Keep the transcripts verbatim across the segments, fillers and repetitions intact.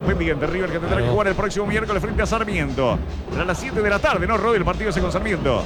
pendiente. River que tendrá claro. que jugar el próximo miércoles frente a Sarmiento. Será a las siete de la tarde, ¿no, Rodi? El partido ese con Sarmiento.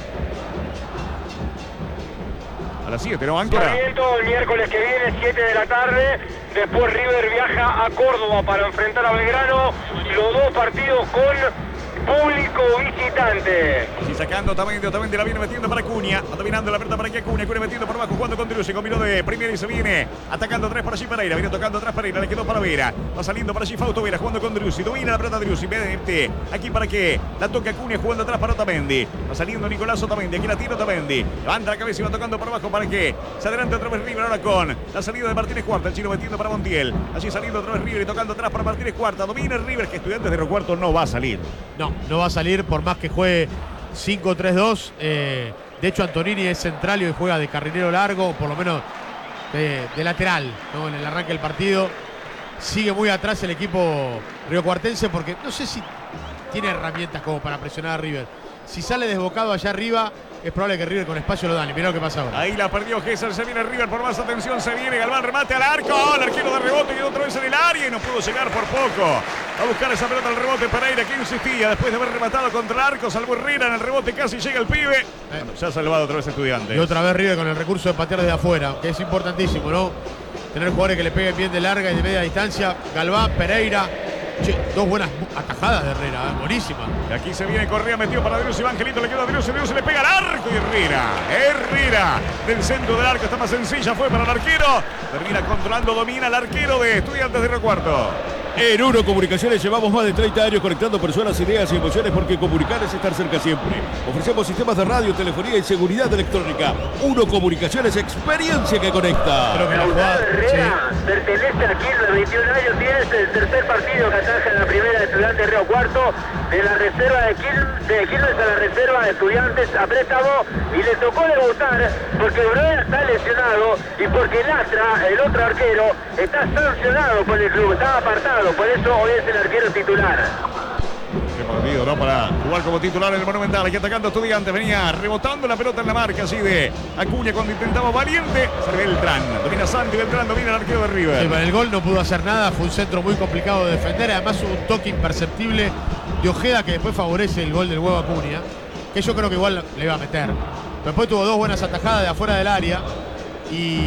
A las siete, ¿no, Áncora? Sarmiento el miércoles que viene, siete de la tarde. Después River viaja a Córdoba para enfrentar a Belgrano. Los dos partidos con público visitante. Y sacando Tamendi, Tamendi la viene metiendo para Cunha, dominando la pelota para aquí Cunha, Cunha metiendo por abajo, jugando con Driussi, combinó de primera y se viene atacando atrás para allí Pereira, viene tocando atrás Pereira, le quedó para Vera, va saliendo para allí Fausto Vera, jugando con Driussi, domina la pelota Driussi, mete aquí para que la toca Cunha, jugando atrás para Otamendi, va saliendo Nicolás Otamendi, aquí la tira Otamendi, levanta la cabeza y va tocando por abajo para que se adelante otra vez River, ahora con la salida de Martínez Cuarta, el chino metiendo para Montiel, allí saliendo otra vez River y tocando atrás para Martínez Cuarta, domina River, que Estudiantes de Río Cuarto no va a salir. No, no va a salir por más que juegue cinco tres dos. Eh, de hecho, Antonini es central y hoy juega de carrilero largo, por lo menos de, de lateral, ¿no? En el arranque del partido. Sigue muy atrás el equipo riocuartense porque no sé si tiene herramientas como para presionar a River. Si sale desbocado allá arriba, es probable que River con espacio lo gane. Mirá lo que pasa ahora. Ahí la perdió Gesser, se viene River por más atención, se viene Galván, remate al arco, el arquero de rebote quedó otra vez en el área y no pudo llegar por poco. A buscar esa pelota al rebote Pereira, que insistía después de haber rematado contra el arco, salvó Herrera en el rebote, casi llega el pibe. Eh. Bueno, se ha salvado otra vez Estudiantes. Y otra vez River con el recurso de patear desde afuera, que es importantísimo, ¿no? Tener jugadores que le peguen bien de larga y de media distancia. Galván, Pereira. Che, dos buenas atajadas de Herrera, ¿eh? Buenísima. Y aquí se viene Correa, metido para Driussi, Angelito le queda a Driussi, Driussi le pega al arco y Herrera, Herrera del centro del arco, está más sencilla, fue para el arquero, termina controlando, domina el arquero de Estudiantes de Río Cuarto. En Uno Comunicaciones llevamos más de treinta años conectando personas, ideas y emociones porque comunicar es estar cerca siempre. Ofrecemos sistemas de radio, telefonía y seguridad electrónica. Uno Comunicaciones, experiencia que conecta. Pero que la jugada, Herrera sí. Pertenece a Quilmes, veintiún años, tiene el tercer partido que ataja en la primera de Estudiantes de Río Cuarto, de la reserva de Quilmes, de Quilmes a la reserva de Estudiantes a préstamo, y le tocó debutar porque Herrera está lesionado y porque Lastra, el otro arquero, está sancionado por el club, está apartado. Por eso hoy es el arquero titular. Qué partido, ¿no? Para jugar como titular en el Monumental. Aquí atacando Estudiantes. Venía rebotando la pelota en la marca, así de Acuña cuando intentaba Valiente. Sale Beltrán. Domina Santi, Beltrán domina el arquero de River. Sí, para el gol no pudo hacer nada. Fue un centro muy complicado de defender. Además hubo un toque imperceptible de Ojeda que después favorece el gol del huevo Acuña. Que yo creo que igual le iba a meter. Después tuvo dos buenas atajadas de afuera del área. Y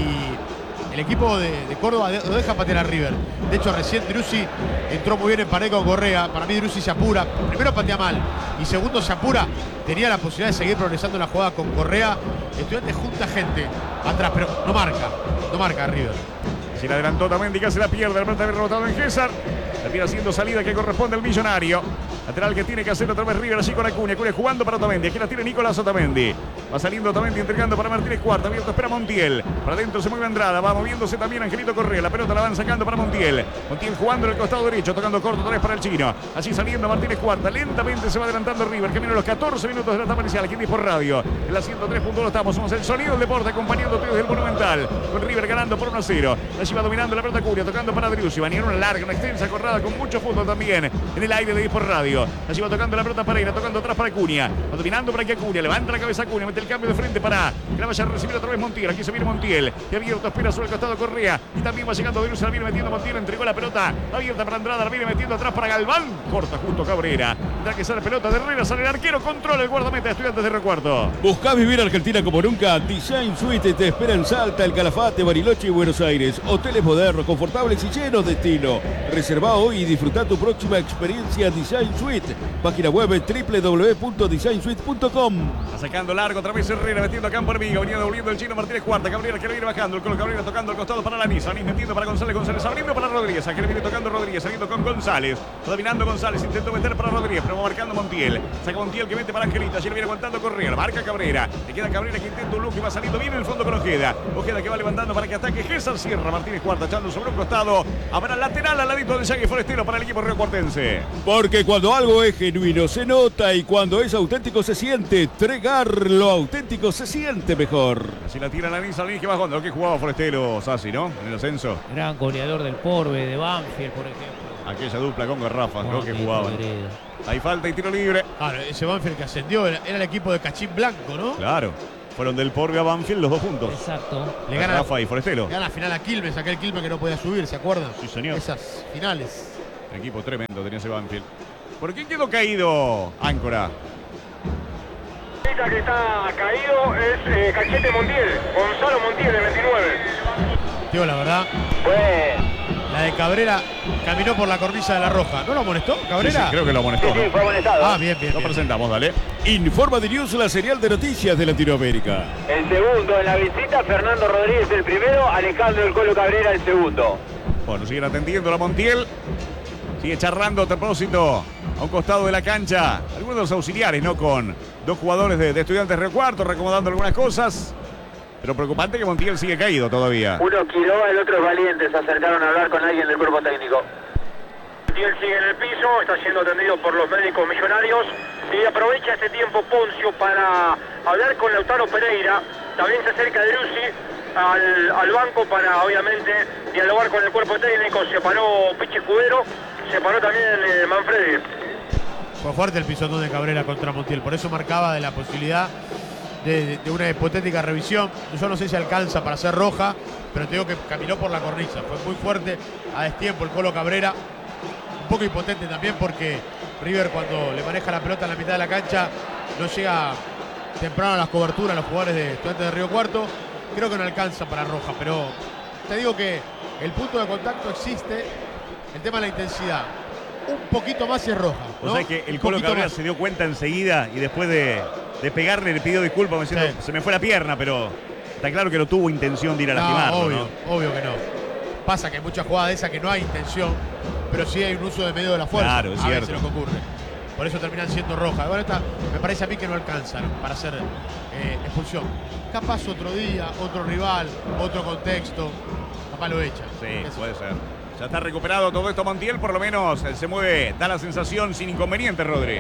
el equipo de, de Córdoba lo deja patear a River. De hecho, recién Driussi entró muy bien en pared con Correa. Para mí Driussi se apura. Primero patea mal y segundo se apura. Tenía la posibilidad de seguir progresando la jugada con Correa. Estudiantes junta gente atrás, pero no marca. No marca a River. Se le adelantó Tamendi, que se la pierde. La pelota había rebotado en Gesser. Termina haciendo salida que corresponde al Millonario. Lateral que tiene que hacer otra vez River, así con Acuña. Acuña jugando para Otamendi. Aquí la tiene Nicolás Otamendi. Va saliendo Otamendi, entregando para Martínez Cuarta. Abierto, espera Montiel. Para adentro se mueve Andrada. Va moviéndose también Angelito Correa. La pelota la van sacando para Montiel. Montiel jugando en el costado derecho, tocando corto otra vez para el chino. Así saliendo Martínez Cuarta. Lentamente se va adelantando River. Que viene los catorce minutos de la etapa inicial. Aquí en por radio. En la ciento tres punto uno estamos. Somos el sonido del deporte acompañándote desde el Monumental. Con River ganando por uno a cero. Allí va dominando la pelota Acuña, tocando para Driussi. Va a una larga, una extensa corrada con mucho fútbol también en el aire de por radio. Allí va tocando la pelota Pereira, tocando atrás para Acuña. Va dominando para aquí Acuña. Levanta la cabeza Acuña. Mete el cambio de frente para que la vaya a recibir otra vez Montiel. Aquí se viene Montiel. Y abierto, espera sobre el costado Correa. Y también va llegando Driussi. La viene metiendo Montiel. Entregó la pelota abierta para Andrada. La viene metiendo atrás para Galván. Corta justo Cabrera. Tendrá que sale pelota de Herrera. Sale el arquero. Controla el guardameta de Estudiantes de Río Cuarto. Buscá vivir Argentina como nunca. Design Suite te espera en Salta, El Calafate, Bariloche y Buenos Aires. Hoteles modernos, confortables y llenos de estilo. Reserva hoy y disfruta tu próxima experiencia Design Suite. Página web w w w punto design suite punto com. Está sacando largo otra vez Herrera, metiendo a campo enemigo. Venía devolviendo el chino Martínez Cuarta. Cabrera que le viene bajando. El Colo Cabrera tocando al costado para Lanís. Lanís metiendo para González. González abriendo para Rodríguez. Aquí le viene tocando Rodríguez. Saliendo con González. Dominando González. Intentó meter para Rodríguez. Pero va marcando Montiel. Saca Montiel que mete para Angelita. Allí le viene aguantando Correa. La marca Cabrera. Le queda Cabrera que intenta un look y va saliendo bien en el fondo con Ojeda. Ojeda que va levantando para que ataque Gesser. Cierra Martínez Cuarta echando sobre un costado. Habrá lateral al ladito de Yagui Forestero para el equipo riocuartense. Porque cuando algo es genuino se nota y cuando es auténtico se siente. Tregar lo auténtico se siente mejor. Así la tira Lanís, Lanís que va jugando. Lo que jugaba Forestero, Sassi, ¿no? En el ascenso. Gran goleador del Porbe, de Banfield, por ejemplo. Aquella dupla con Garrafa, no, ¿no? Que jugaban. Hay falta y tiro libre. Claro, ese Banfield que ascendió era, era el equipo de Cachín Blanco, ¿no? Claro. Fueron del Porbe a Banfield los dos juntos. Exacto. Le gana Rafa y Forestero. Le gana la final a Quilmes, aquel Quilmes que no podía subir, ¿se acuerdan? Sí, señor. Esas finales. equipo tremendo tenía ese Banfield. ¿Por quién quedó caído, Áncora? El que está caído es eh, Cachete Montiel, Gonzalo Montiel, de veintinueve. Tío, la verdad, Pues, la de Cabrera caminó por la cornisa de la Roja. ¿No lo amonestó, Cabrera? Sí, sí, creo que lo amonestó, sí, sí, ¿no? fue amonestado. Ah, bien, bien, Lo bien. presentamos, dale. Informa de News, la serial de noticias de Latinoamérica. El segundo en la visita, Fernando Rodríguez el primero, Alejandro El Colo Cabrera el segundo. Bueno, siguen atendiendo la Montiel. Sigue charlando a propósito a un costado de la cancha. Algunos de los auxiliares, ¿no? Con dos jugadores de, de Estudiantes Río Cuarto, recomendando algunas cosas. Pero preocupante que Montiel sigue caído todavía. Uno Quiroga, el otro es Valiente, se acercaron a hablar con alguien del cuerpo técnico. Montiel sigue en el piso, está siendo atendido por los médicos millonarios. Y aprovecha este tiempo Poncio para hablar con Lautaro Pereira. También se acerca de Lucy al, al banco para, obviamente, dialogar con el cuerpo técnico. Se paró Pichi Escudero, se paró también eh, Manfredi. Fue fuerte el pisotón de Cabrera contra Montiel. Por eso marcaba de la posibilidad de, de, de una hipotética revisión. Yo no sé si alcanza para ser roja, pero te digo que caminó por la cornisa. Fue muy fuerte, a destiempo el Colo Cabrera. Un poco impotente también porque River, cuando le maneja la pelota en la mitad de la cancha, no llega temprano a las coberturas los jugadores de Estudiantes de Río Cuarto. Creo que no alcanza para roja, pero te digo que el punto de contacto existe. El tema de la intensidad, un poquito más y es roja, ¿no? O sea que el Un Colo poquito Cabrera más. se dio cuenta enseguida y después de, de pegarle le pidió disculpas diciendo, Sí. se me fue la pierna, pero está claro que no tuvo intención de ir a No, lastimarlo, obvio, ¿no? obvio que no. Pasa que hay muchas jugadas de esas que no hay intención, pero sí hay un uso de medio de la fuerza. Claro, es a veces cierto. lo que ocurre. Por eso terminan siendo rojas. Bueno, esta me parece a mí que no alcanzan para hacer eh, expulsión. Capaz otro día, otro rival, otro contexto, capaz lo echa. Sí, Qué sé puede yo. ser. Ya está recuperado todo esto Montiel, por lo menos eh, se mueve, da la sensación sin inconveniente, Rodri.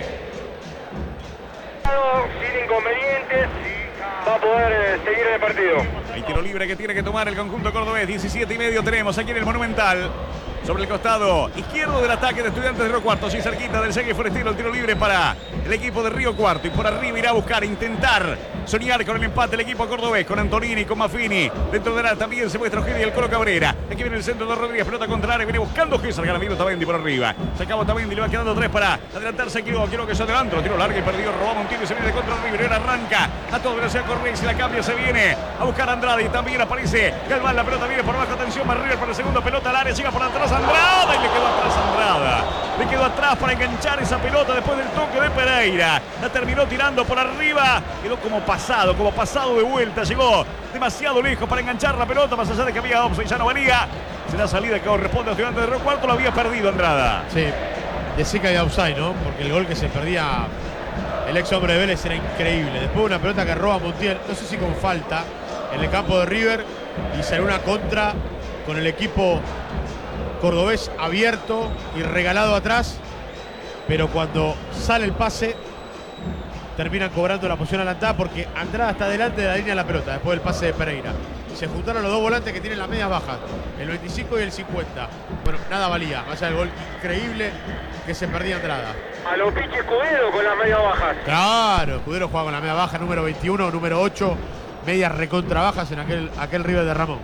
Sin inconvenientes, va a poder eh, seguir en el partido. El tiro libre que tiene que tomar el conjunto cordobés. diecisiete y medio tenemos aquí en el Monumental. Sobre el costado izquierdo del ataque de Estudiantes de Río Cuarto. Así cerquita del Segue Forestero. El tiro libre para el equipo de Río Cuarto. Y por arriba irá a buscar, intentar soñar con el empate el equipo cordobés. Con Antonini, con Maffini. Dentro de la también se muestra Ojeda y el Colo Cabrera. Aquí viene el centro de Rodríguez. Pelota contraria. Viene buscando Gésar. Gana bien Otamendi por arriba. Se acaba Otamendi. Le va quedando tres para adelantarse. Quiero, quiero que se adelante. Lo tiro largo y perdido. Robó Montiel y se viene de contra River. Y ahora arranca a todo velocidad Correa. Y se la cambia. Se viene a buscar a Andrade. Y también aparece Galván. La pelota viene por abajo. Atención. Más River para el segundo. Pelota al área. Llega por atrás Andrade. Y le quedó atrás Andrada. Le quedó atrás para enganchar esa pelota después del toque de Pereira. La terminó tirando por arriba. Quedó como pasado, como pasado de vuelta. Llegó demasiado lejos para enganchar la pelota. Más allá de que había offside, ya no valía. Será salida que corresponde a Estudiantes de Río Cuarto. Lo había perdido Andrada. Sí, decía que había offside, ¿no? Porque el gol que se perdía el ex hombre de Vélez era increíble. Después una pelota que roba Montiel, no sé si con falta, en el campo de River. Y salió una contra con el equipo cordobés abierto y regalado atrás, pero cuando sale el pase terminan cobrando la posición adelantada porque Andrada está delante de la línea de la pelota después del pase de Pereira. Se juntaron los dos volantes que tienen las medias bajas, el veinticinco y el cincuenta. Bueno, nada valía, más allá del gol increíble que se perdía Andrada. A los Pichi Escudero con las medias bajas. Claro, Escudero juega con la media baja, número veintiuno, número ocho, medias recontra bajas en aquel, aquel River de Ramón.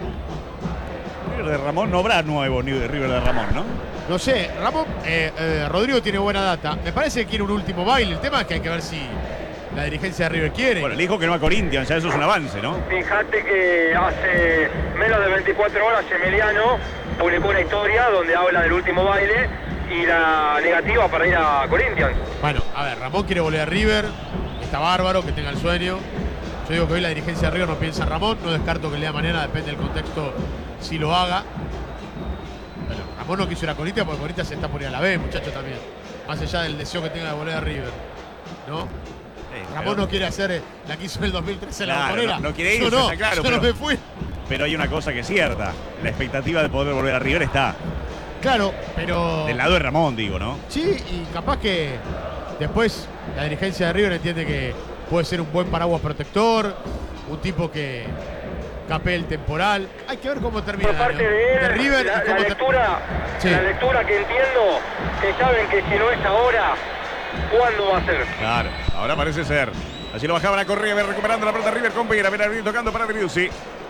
River de Ramón no habrá nuevo ni de River de Ramón, ¿no? No sé, Ramón, eh, eh, Rodrigo tiene buena data. Me parece que quiere un último baile. El tema es que hay que ver si la dirigencia de River quiere. Bueno, le dijo que no a Corinthians, ya eso es un avance, ¿no? Fíjate que hace menos de veinticuatro horas Emiliano publicó una historia donde habla del último baile y la negativa para ir a Corinthians. Bueno, a ver, Ramón quiere volver a River. Está bárbaro, que tenga el sueño. Yo digo que hoy la dirigencia de River no piensa en Ramón. No descarto que el día de mañana, depende del contexto, si lo haga. Bueno, Ramón no quiso ir a Corinthians porque Corinthians se está por ir a la B, muchacho, también. Más allá del deseo que tenga de volver a River, ¿no? Sí, Ramón pero- no quiere hacer la que hizo en el dos mil trece en la Claro, Bombonera. no- no quiere Yo irse, no, está claro, yo pero- no me fui. Pero hay una cosa que es cierta. La expectativa de poder volver a River está Claro, pero... del lado de Ramón, digo, ¿no? Sí, y capaz que después la dirigencia de River entiende que puede ser un buen paraguas protector, un tipo que capee el temporal. Hay que ver cómo termina Por el parte año. de él, de River la, y cómo la ter- lectura, Sí. la lectura que entiendo, que saben que si no es ahora, ¿cuándo va a ser? Claro, ahora parece ser. Allí lo bajaban a Correa, recuperando la pelota River con Vera. Viene tocando para Driussi.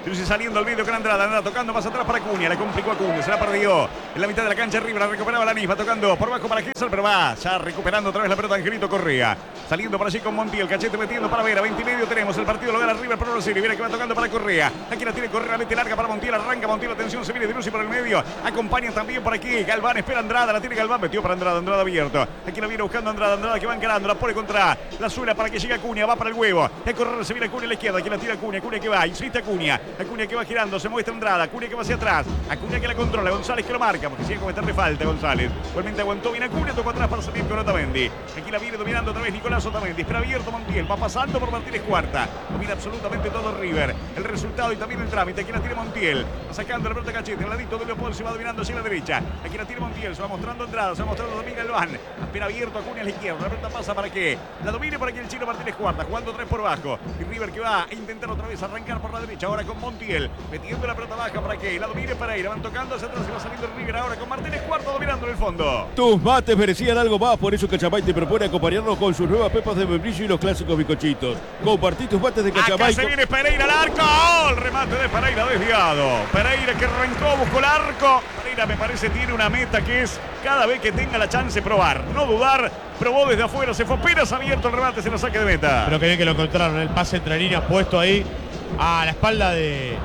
Driussi saliendo al medio con Andrada. Andrada tocando más atrás para Acuña. Le complicó a Acuña. Se la perdió en la mitad de la cancha. River la recuperaba Lanís. Va tocando por bajo para Gesser, pero va ya recuperando otra vez la pelota Angelito Correa. Saliendo por allí con Montiel. Cachete metiendo para Vera. veinte y medio tenemos. El partido lo gana River por Brasil. Viene que va tocando para Correa. Aquí la tiene Correa. Mete larga para Montiel. Arranca Montiel. Atención. Se viene Driussi por el medio. Acompaña también por aquí Galván. Espera Andrada. La tiene Galván. Metió para Andrada. Andrada abierto. Aquí la viene buscando Andrada. Andrada que va encarando. La pone contra la suela para que llegue Acuña. Va para el huevo. El correr se viene Acuña a la izquierda. Aquí la tira Acuña. Acuña que va. Insiste Acuña. Acuña que va girando. Se muestra Andrada. Acuña que va hacia atrás. Acuña que la controla. González que lo marca porque sigue a cometerle falta González. Igualmente aguantó bien Acuña. Tocó atrás para salir con Otamendi. Aquí la viene dominando otra vez Nicolás Otamendi. Espera abierto Montiel. Va pasando por Martínez Cuarta. Domina absolutamente todo River. El resultado y también el trámite. Aquí la tiene Montiel. Va sacando la pelota Cachete. El ladito de Leopoldo se va dominando hacia la derecha. Aquí la tiene Montiel. Se va mostrando Andrada. Se va mostrando también Galván. Espera abierto Acuña a la izquierda. La pelota pasa para que la domine por aquí el chino Martínez Cuarta. Jugando tres por bajo. Y River que va a intentar otra vez arrancar por la derecha. Ahora con Montiel. Metiendo la pelota baja para que la domine Pereira. Van tocando hacia atrás y va saliendo el River ahora con Martínez Cuarta dominando en el fondo. Tus mates merecían algo más, por eso Cachamay te propone acompañarnos con sus nuevas pepas de membrillo y los clásicos bizcochitos. Compartí tus mates de Cachamay. Acá se viene Pereira al arco. El remate de Pereira desviado. Pereira que arrancó, buscó el arco. Pereira me parece tiene una meta que es cada vez que tenga la chance probar. No dudar. Probó desde afuera. Se fue apenas abierto el remate. Se lo saque de meta. Pero que bien que lo encontraron. El pase entre líneas puesto ahí a la espalda de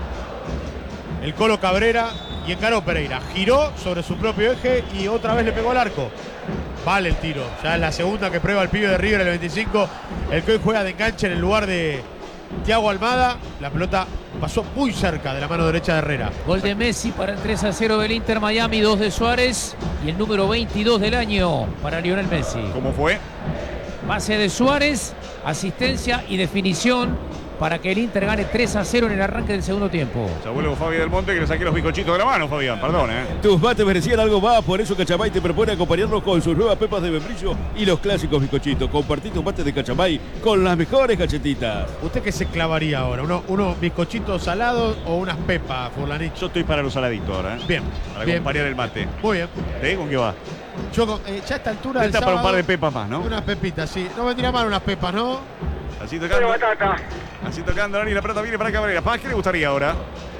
el Colo Cabrera. Y encaró Pereira. Giró sobre su propio eje y otra vez le pegó al arco. Vale el tiro. Ya es la segunda que prueba el pibe de River, el veinticinco. El que hoy juega de enganche en el lugar de Thiago Almada. La pelota pasó muy cerca de la mano derecha de Herrera. Gol de Messi para el tres a cero del Inter Miami, dos de Suárez y el número veintidós del año para Lionel Messi. ¿Cómo fue? Pase de Suárez, asistencia y definición para que el Inter gane tres a cero en el arranque del segundo tiempo. Ya vuelve Fabián del Monte que le saque los bizcochitos de la mano, Fabián. Perdón, ¿eh? Tus mates merecían algo más, por eso Cachamay te propone acompañarnos con sus nuevas pepas de membrillo y los clásicos bizcochitos. Compartí tus mates de Cachamay con las mejores galletitas. ¿Usted qué se clavaría ahora? ¿Uno, ¿Unos bizcochitos salados o unas pepas, Furlanich? Yo estoy para los saladitos ahora, ¿eh? Bien. Para bien. acompañar el mate. Muy bien. ¿Eh? ¿Con qué va? Yo, eh, ya a esta altura del Está para un sábado, par de pepas más, ¿no? unas pepitas, sí. No vendría mal unas pepas, ¿no? Así tocando. Pero batata. Así tocando, Dani, la pelota viene para Cabrera. ¿Para qué le gustaría ahora?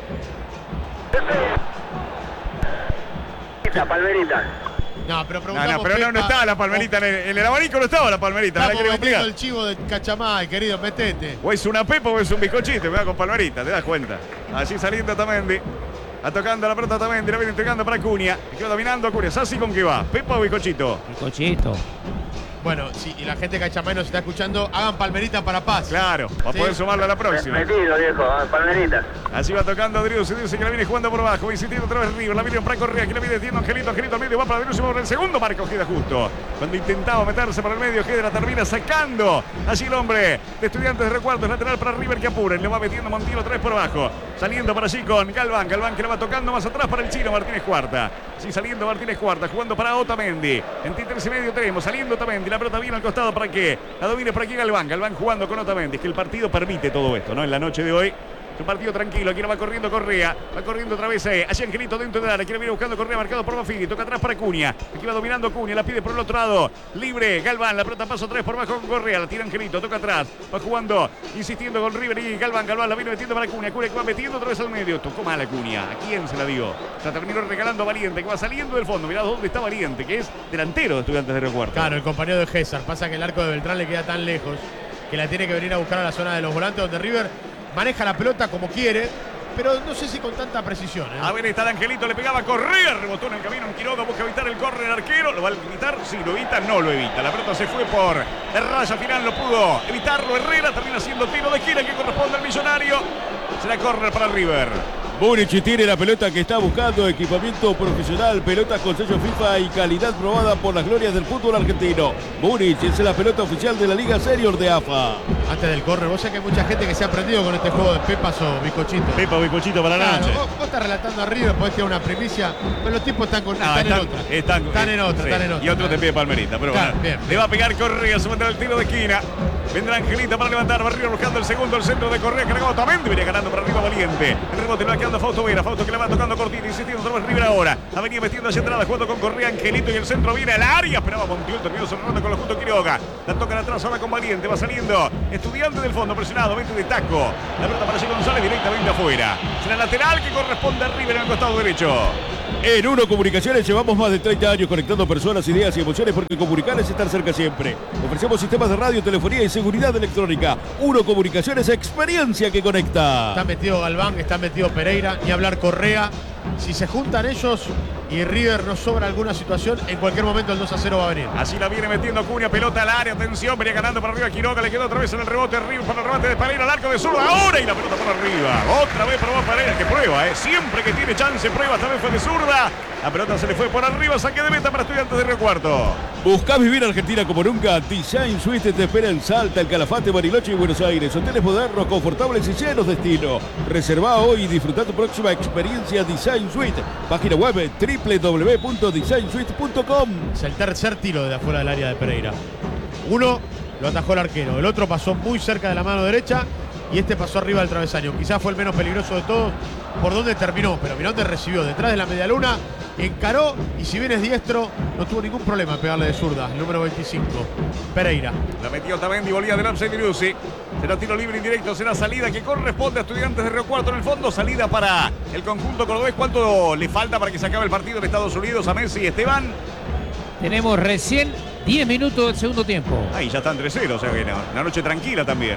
La palmerita. No, pero No, preguntamos no, pero no, no pepa, estaba la palmerita en el, en el abanico, no estaba la palmerita. ¿Me la Estamos querés vendiendo complicar? el chivo de Cachamay, querido, metete. O es una pepa o es un bizcochito, me da con palmerita, te das cuenta. Así saliendo Tamendi. A tocando la pelota Tamendi, la viene entregando para Acuña. Quedó dominando Acuña. ¿Así con qué va? ¿Pepa o bizcochito? Bizcochito. Bueno, si y la gente de Cachamay nos está escuchando, hagan palmerita para Paz. Claro, para Sí. poder sumarla a la próxima. Metido, viejo, palmerita. Así va tocando Driussi, Driussi que la viene jugando por abajo, va insistiendo otra vez River, la viene para Correa, que la viene detiendo Angelito, Angelito al medio, va para Driussi por el segundo, marca Ojeda justo. Cuando intentaba meterse por el medio, Ojeda la termina sacando. Allí el hombre de Estudiantes de Recuartos, lateral para River que apuren, le va metiendo Montiel otra vez por abajo. Saliendo para allí con Galván, Galván que la va tocando más atrás para el chino Martínez Cuarta. Sí, saliendo Martínez Cuarta, jugando para Otamendi. En tres y medio tenemos, saliendo Otamendi, la pelota viene al costado para que la domine por aquí Galván, Galván jugando con Otamendi. Es que el partido permite todo esto, ¿no? En la noche de hoy. Es un partido tranquilo, aquí no va corriendo Correa, va corriendo otra vez eh, allá Angelito dentro del área, aquí la viene buscando Correa, marcado por Bafini, toca atrás para Acuña, aquí va dominando Acuña, la pide por el otro lado, libre, Galván, la pelota paso tres por bajo con Correa, la tira Angelito, toca atrás, va jugando, insistiendo con River y Galván, Galván la viene metiendo para Acuña, Acuña que va metiendo otra vez al medio, tocó mal Acuña, ¿a quién se la dio? Se la terminó regalando a Valiente, que va saliendo del fondo, mirá dónde está Valiente, que es delantero de Estudiantes de Recuartos. Claro, el compañero de Gesser, pasa que el arco de Beltrán le queda tan lejos que la tiene que venir a buscar a la zona de los volantes donde River maneja la pelota como quiere, pero no sé si con tanta precisión, ¿eh? A ver, está el Angelito, le pegaba a Correa, rebotó en el camino en Quiroga, busca evitar el córner el arquero, ¿lo va a evitar? Sí, lo evita, no lo evita. La pelota se fue por el raya final, no pudo evitarlo Herrera, termina siendo tiro de esquina que corresponde al Millonario. Será córner para River. Buric tiene la pelota que está buscando, equipamiento profesional, pelotas con sello FIFA y calidad probada por las glorias del fútbol argentino. Buric es la pelota oficial de la Liga Senior de A F A. Antes del córner, vos sabés que hay mucha gente que se ha aprendido con este juego de pepas o bizcochitos. Pepa o bizcochito para la Claro, noche. vos, vos estás relatando a River, podés tirar una primicia, pero los tipos están, con, No, están, están, en otra. están- Están en otra, sí. están en otra. Y otro te pide palmerita, pero Claro, bueno. bien, Le bien. va a pegar Correa, se manda el tiro de esquina. Vendrá Angelita para levantar, Barrio buscando el segundo, el centro de Correa, cargado Otamendi, viene ganando para arriba Valiente. El rebote lo ha quedado llegando Fausto Vera. Fausto que la va tocando cortita, insistiendo otra vez River ahora. Ha venido metiendo hacia atrás, jugando con Correa, Angelito y el centro viene al área. Esperaba Montiel, terminó cerrando con los juntos Quiroga. La tocan atrás ahora con Valiente. Va saliendo Estudiante del fondo, presionado, mete de taco. La pelota para Gil González directamente afuera. Será lateral que corresponde a River en el costado derecho. En Uno Comunicaciones llevamos más de treinta años conectando personas, ideas y emociones porque comunicar es estar cerca siempre. Ofrecemos sistemas de radio, telefonía y seguridad electrónica. Uno Comunicaciones, experiencia que conecta. Está metido Galván, está metido Pereira, ni hablar Correa. Si se juntan ellos y River nos sobra alguna situación, en cualquier momento el dos a cero va a venir. Así la viene metiendo Cunha, pelota al área, atención, venía ganando para arriba Quiroga, le quedó otra vez en el rebote, River para el remate de Pereira, al arco de zurda, ahora y la pelota para arriba. Otra vez probó Pereira, que prueba, ¿eh? Siempre que tiene chance prueba, esta vez fue de zurda. La pelota se le fue por arriba, saque de meta para Estudiantes de Río Cuarto. ¿Buscás vivir Argentina como nunca? Design Suite te espera en Salta, El Calafate, Bariloche y Buenos Aires. Hoteles modernos, confortables y llenos de estilo. Reservá hoy y disfruta tu próxima experiencia Design Suite. Página web doble u doble u doble u punto design suite punto com. Es el tercer tiro de afuera del área de Pereira. Uno lo atajó el arquero, el otro pasó muy cerca de la mano derecha y este pasó arriba del travesaño. Quizás fue el menos peligroso de todos por donde terminó, pero mirá dónde recibió, detrás de la medialuna, encaró y si bien es diestro, no tuvo ningún problema en pegarle de zurda. El número veinticinco, Pereira. La metió Tamendi, volvía del offside de Driussi. Será tiro libre indirecto, será salida que corresponde a Estudiantes de Río Cuarto en el fondo. Salida para el conjunto cordobés. ¿Cuánto le falta para que se acabe el partido en Estados Unidos a Messi y Esteban? Tenemos recién diez minutos del segundo tiempo. Ahí ya están tres cero, o sea que no, una noche tranquila también.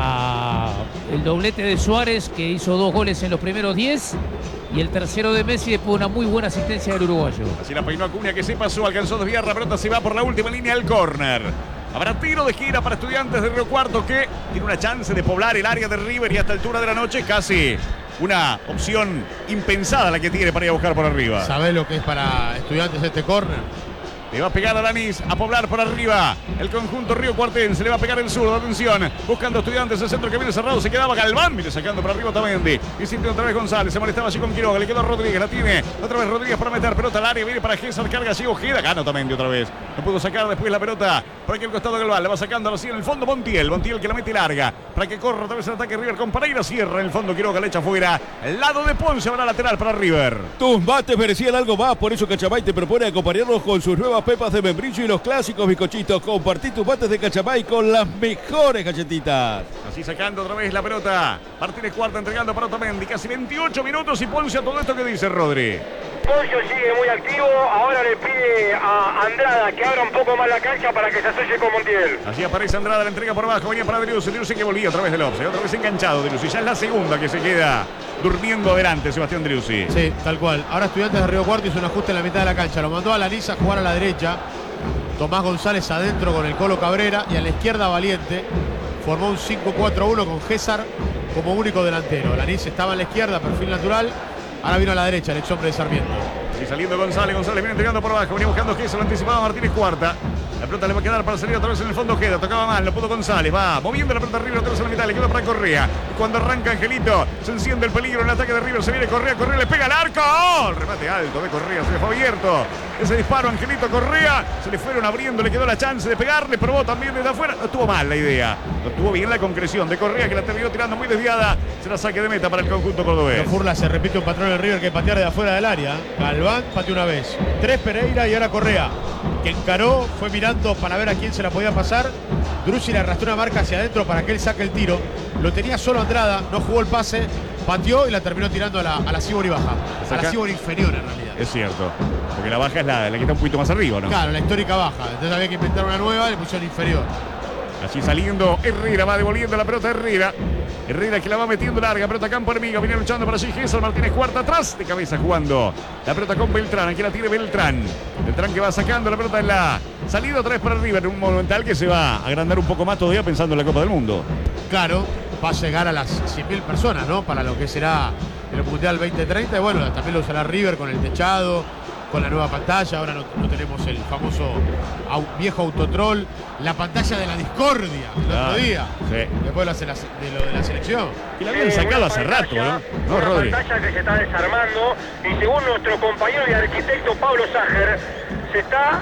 La, el doblete de Suárez, que hizo dos goles en los primeros diez. Y el tercero de Messi después de una muy buena asistencia del uruguayo. Así la peinó Acuña, que se pasó, alcanzó a desviar, la pelota se va por la última línea del córner. Habrá tiro de gira para Estudiantes de Río Cuarto, que tiene una chance de poblar el área de River y a esta altura de la noche casi una opción impensada la que tiene para ir a buscar por arriba. ¿Sabés lo que es para Estudiantes este córner? Le va a pegar a Lanís, a poblar por arriba el conjunto río cuartense, le va a pegar el zurdo, atención, buscando Estudiantes, el centro que viene cerrado, se quedaba Galván, mire sacando para arriba Tamendi, y sintió otra vez González, se molestaba allí con Quiroga, le quedó a Rodríguez, la tiene, otra vez Rodríguez para meter pelota al área, viene para Gésar, carga allí Ojeda, gana Tamendi otra vez, no pudo sacar después la pelota por aquí al costado de Galván, le va sacando así en el fondo Montiel, Montiel que la mete larga, para que corra otra vez el ataque River con Pereira, cierra en el fondo Quiroga, le echa fuera, el lado de Ponce, va a la lateral para River. Tus mates merecían algo más, por eso Cachamay te propone acompañarlos con sus nuevas pepas de membrillo y los clásicos bizcochitos. Compartí tus mates de Cachamay con las mejores galletitas. Así sacando otra vez la pelota. Martínez Cuarta entregando para Otamendi. Casi veintiocho minutos y Ponce a todo esto que dice Rodri. Poncio sigue muy activo, ahora le pide a Andrada que abra un poco más la cancha para que se asocie con Montiel. Así aparece Andrada, la entrega por abajo, venía para Driussi, Driussi que volvía otra vez del offside, otra vez enganchado Driussi, ya es la segunda que se queda durmiendo adelante Sebastián Driussi. Sí, tal cual. Ahora Estudiantes de Río Cuarto hizo un ajuste en la mitad de la cancha, lo mandó a Lanís a jugar a la derecha, Tomás González adentro con el Colo Cabrera y a la izquierda Valiente. Formó un cinco cuatro uno con Gésar como único delantero. Lanís estaba en la izquierda, perfil natural. Ahora vino a la derecha, el ex hombre de Sarmiento. Y saliendo González, González viene entregando por abajo, venía buscando Gésar, lo anticipaba Martínez Cuarta. La pelota le va a quedar para salir otra vez en el fondo Ojeda, tocaba mal, no pudo González, va moviendo la pelota arriba, otra vez en la mitad, le queda para Correa. Y cuando arranca Angelito, se enciende el peligro en el ataque de River, se viene Correa, Correa le pega al arco, ¡oh! El remate alto de Correa, se le fue abierto. Ese disparo Angelito Correa, se le fueron abriendo, le quedó la chance de pegarle, probó también desde afuera, no estuvo mal la idea, no estuvo bien la concreción de Correa que la terminó tirando muy desviada, será saque de meta para el conjunto cordobés. En Furla se repite un patrón en River que patear de afuera del área. Galván pateó una vez, tres Pereira y ahora Correa, que encaró, fue mirando para ver a quién se la podía pasar. Driussi le arrastró una marca hacia adentro para que él saque el tiro, lo tenía solo Andrada, no jugó el pase, pateó y la terminó tirando a la, a la Sibori baja, a la Sibori inferior en realidad. Es cierto, porque la baja es la, la que está un poquito más arriba, ¿no? Claro, la histórica baja, entonces había que inventar una nueva y le pusieron inferior. Así saliendo Herrera, va devolviendo la pelota Herrera. Herrera que la va metiendo larga, pelota a campo enemigo, viene luchando para allí Gésar Martínez Cuarta, atrás de cabeza jugando. La pelota con Beltrán, aquí la tiene Beltrán. Beltrán que va sacando la pelota en la salida otra vez para River, en un monumental que se va a agrandar un poco más todavía pensando en la Copa del Mundo. Claro, va a llegar a las cien mil personas, ¿no? Para lo que será el Mundial veinte treinta. Y bueno, también lo usará River con el techado, con la nueva pantalla. Ahora no, no tenemos el famoso au, viejo autotrol, la pantalla de la discordia el claro, otro día, sí. Después de, la, de lo de la selección. Y la habían sacado hace rato, ¿no? No, una Rodri. pantalla que se está desarmando y según nuestro compañero y arquitecto Pablo Ságer, se está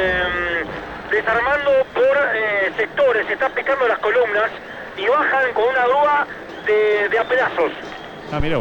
eh, desarmando por eh, sectores, se están picando las columnas y bajan con una grúa de, de a pedazos. Ah, mira vos.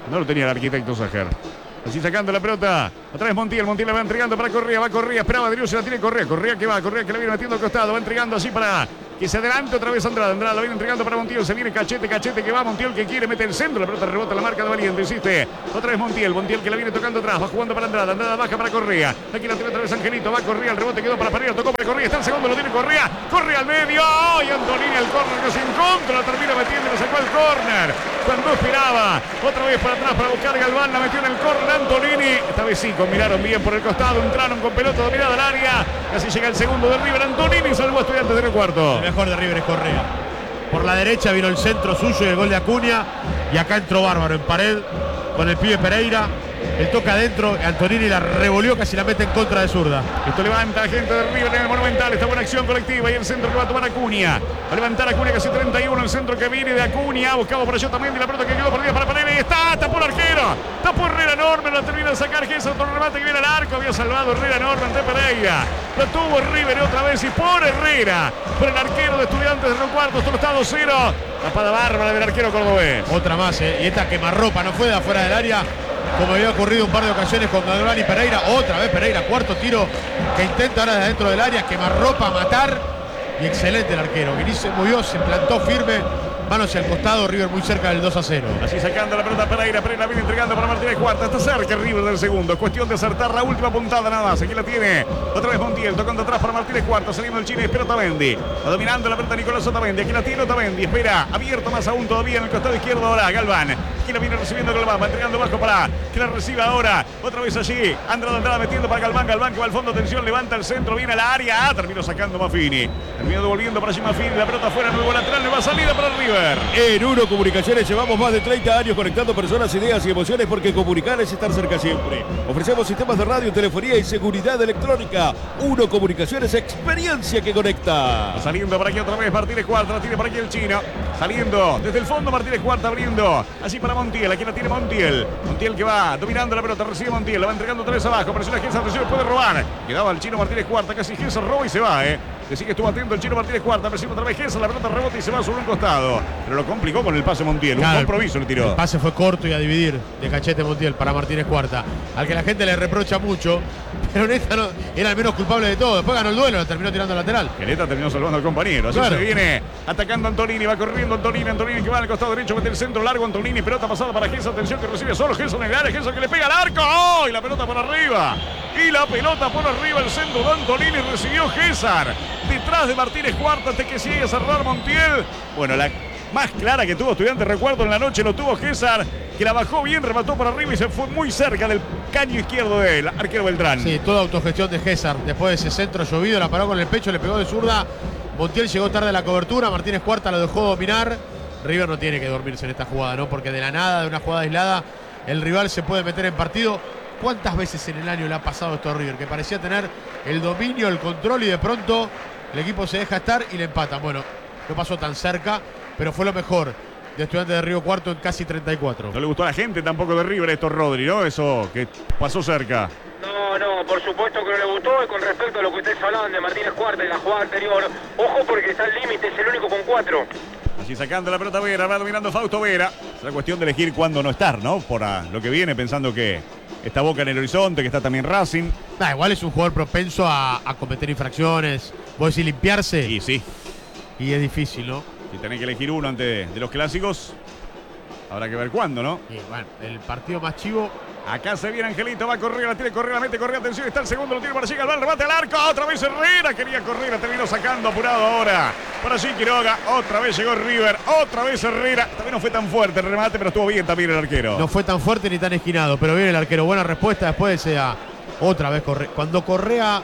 No lo tenía el arquitecto Sajer. Así sacando la pelota. Otra vez Montiel. Montiel la va entregando para Correa. Va Correa. Esperaba de Dios. Se la tiene Correa. Correa que va. Correa que la viene metiendo al costado. Va entregando así para que se adelante otra vez Andrade. Andrade la viene entregando para Montiel. Se viene Cachete. Cachete que va. Montiel que quiere meter el centro. La pelota rebota en la marca de Valiente. Insiste. Otra vez Montiel. Montiel que la viene tocando atrás. Va jugando para Andrade. Andrade baja para Correa. Aquí la tiene otra vez Angelito. Va Correa. El rebote quedó para Pereira. Tocó para Correa. Está el segundo. Lo tiene Correa. Correa al medio. Y Antonini el córner que se encontra. La termina metiendo. Le sacó el córner. Cuando esperaba. Otra vez para atrás para buscar Galván. La metió en el córner Antonini. Esta vez sí, combinaron bien por el costado, entraron con pelota dominada al área. Casi llega el segundo de River. Antonini salvó a Estudiantes de Río Cuarto. El mejor de River es Correa. Por la derecha vino el centro suyo y el gol de Acuña. Y acá entró bárbaro en pared con el pibe Pereira. El toca adentro, Antonini la revolvió, casi la mete en contra de zurda. Esto levanta a gente de River en el Monumental. Esta buena acción colectiva y el centro que va a tomar Acuña. Va a levantar Acuña casi treinta y uno. El centro que viene de Acuña. Buscado por allá también. Y la pelota que quedó perdida para Pereira. Y está, tapó el arquero. Tapó Herrera Enorme. La termina de sacar. Que es otro remate que viene al arco. Había salvado Herrera Enorme ante Pereira. Lo tuvo River otra vez. Y por Herrera. Por el arquero de Estudiantes de Río Cuarto. Esto está dos cero. Tapada bárbara del arquero cordobés. Otra más, eh. Y esta quemarropa no fue de afuera del área, como había ocurrido un par de ocasiones con Galván y Pereira. Otra vez Pereira, cuarto tiro que intenta ahora desde dentro del área, quemarropa, matar. Y excelente el arquero. Vinicius se movió, se plantó firme. Manos hacia el costado, River muy cerca del dos a cero. Así sacando la pelota Pereira, Pereira viene entregando para Martínez Cuarta. Está cerca River del segundo. Cuestión de acertar la última puntada nada más. Aquí la tiene otra vez Montiel, tocando atrás para Martínez Cuarta. Saliendo el chino y espera Otamendi. Va dominando la pelota Nicolás Otamendi. Aquí la tiene Otamendi. Espera, abierto más aún todavía en el costado izquierdo ahora Galván. Aquí la viene recibiendo Galván. Va entregando bajo para que la reciba ahora. Otra vez allí. Andrade Andrade metiendo para Galván. Galván que va al fondo. Atención, levanta el centro. Viene a la área. Ah, terminó sacando Maffini. Terminó devolviendo para allí Maffini. La pelota afuera. Nuevo lateral. Nueva salida para River. En Uno Comunicaciones llevamos más de treinta años conectando personas, ideas y emociones, porque comunicar es estar cerca siempre. Ofrecemos sistemas de radio, telefonía y seguridad electrónica. Uno Comunicaciones, experiencia que conecta. Saliendo por aquí otra vez Martínez Cuarta, la tiene por aquí el chino. Saliendo desde el fondo Martínez Cuarta, abriendo así para Montiel. Aquí la tiene Montiel. Montiel que va dominando la pelota, recibe Montiel, la va entregando otra vez abajo. Presiona Gesa, atención, puede robar. Quedaba el chino Martínez Cuarta, casi Gesa roba y se va, eh. Que sí que estuvo atento el chino Martínez Cuarta. Recibe otra vez Gesa, la pelota rebota y se va sobre un costado. Pero lo complicó con el pase Montiel. Claro, un compromiso le tiró. El pase fue corto y a dividir de Cachete Montiel para Martínez Cuarta, al que la gente le reprocha mucho, pero en esta no, era el menos culpable de todo. Después ganó el duelo, lo terminó tirando al lateral. Quereta terminó salvando al compañero. Así Claro. se viene atacando Antonini. Va corriendo Antonini. Antonini que va al costado derecho. Mete el centro largo. Antonini. Pelota pasada para Gesa. Atención que recibe solo Gesa en el área. Gesa que le pega al arco. ¡Oh! Y la pelota por arriba. Y la pelota por arriba. El centro de Antonini. Recibió Gésar. Detrás de Martínez Cuarta. Hasta que sigue a cerrar Montiel. Bueno, la más clara que tuvo Estudiantes, recuerdo, en la noche lo tuvo Gésar, que la bajó bien, remató por arriba y se fue muy cerca del caño izquierdo del arquero Beltrán. Sí, toda autogestión de Gésar. Después de ese centro llovido, la paró con el pecho, le pegó de zurda. Montiel llegó tarde a la cobertura, Martínez Cuarta lo dejó dominar. River no tiene que dormirse en esta jugada, ¿no? Porque de la nada, de una jugada aislada, el rival se puede meter en partido. ¿Cuántas veces en el año le ha pasado esto a River? Que parecía tener el dominio, el control y de pronto el equipo se deja estar y le empatan. Bueno, no pasó tan cerca, pero fue lo mejor de Estudiantes de Río Cuarto en casi treinta y cuatro. No le gustó a la gente tampoco de River esto, Rodri, ¿no? Eso que pasó cerca. No, no, por supuesto que no le gustó. Y con respecto a lo que ustedes hablaban de Martínez Cuarta y la jugada anterior, ojo porque está al límite, es el único con cuatro. Así sacando la pelota Vera, va dominando Fausto Vera. Es la cuestión de elegir cuándo no estar, ¿no? Por a, lo que viene, pensando que está Boca en el horizonte, que está también Racing. Nah, igual es un jugador propenso a, a cometer infracciones. Vos decís limpiarse. Y sí, Y es difícil, ¿no? si tenés que elegir uno antes de los clásicos, habrá que ver cuándo, ¿no? Y bueno, el partido más chivo. Acá se viene Angelito, va a correr, la tiene correr, la mete, corre, atención, está el segundo, lo tiene para allí, Galván, remate al arco, otra vez Herrera, quería correr, la terminó sacando apurado ahora. Por allí Quiroga, otra vez llegó River, otra vez Herrera, también no fue tan fuerte el remate, pero estuvo bien también el arquero. No fue tan fuerte ni tan esquinado, pero bien el arquero. Buena respuesta después de esa otra vez Correa. Cuando Correa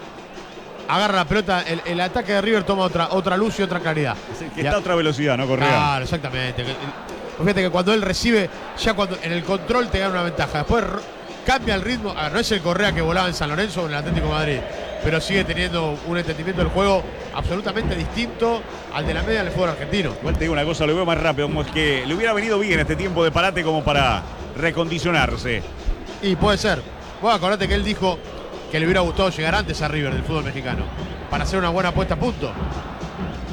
agarra la pelota, el, el ataque de River toma otra, otra luz y otra claridad. Es el que Ya- está a otra velocidad, ¿no, Correa? Claro, exactamente. El- Fíjate que cuando él recibe, ya cuando en el control te gana una ventaja. Después r- cambia el ritmo. A ver, no es el Correa que volaba en San Lorenzo o en el Atlético de Madrid, pero sigue teniendo un entendimiento del juego absolutamente distinto al de la media del fútbol argentino. Igual te digo una cosa, lo veo más rápido, como es que le hubiera venido bien este tiempo de parate como para recondicionarse. Y puede ser. Vos acordate que él dijo que le hubiera gustado llegar antes a River del fútbol mexicano para hacer una buena puesta a punto. Así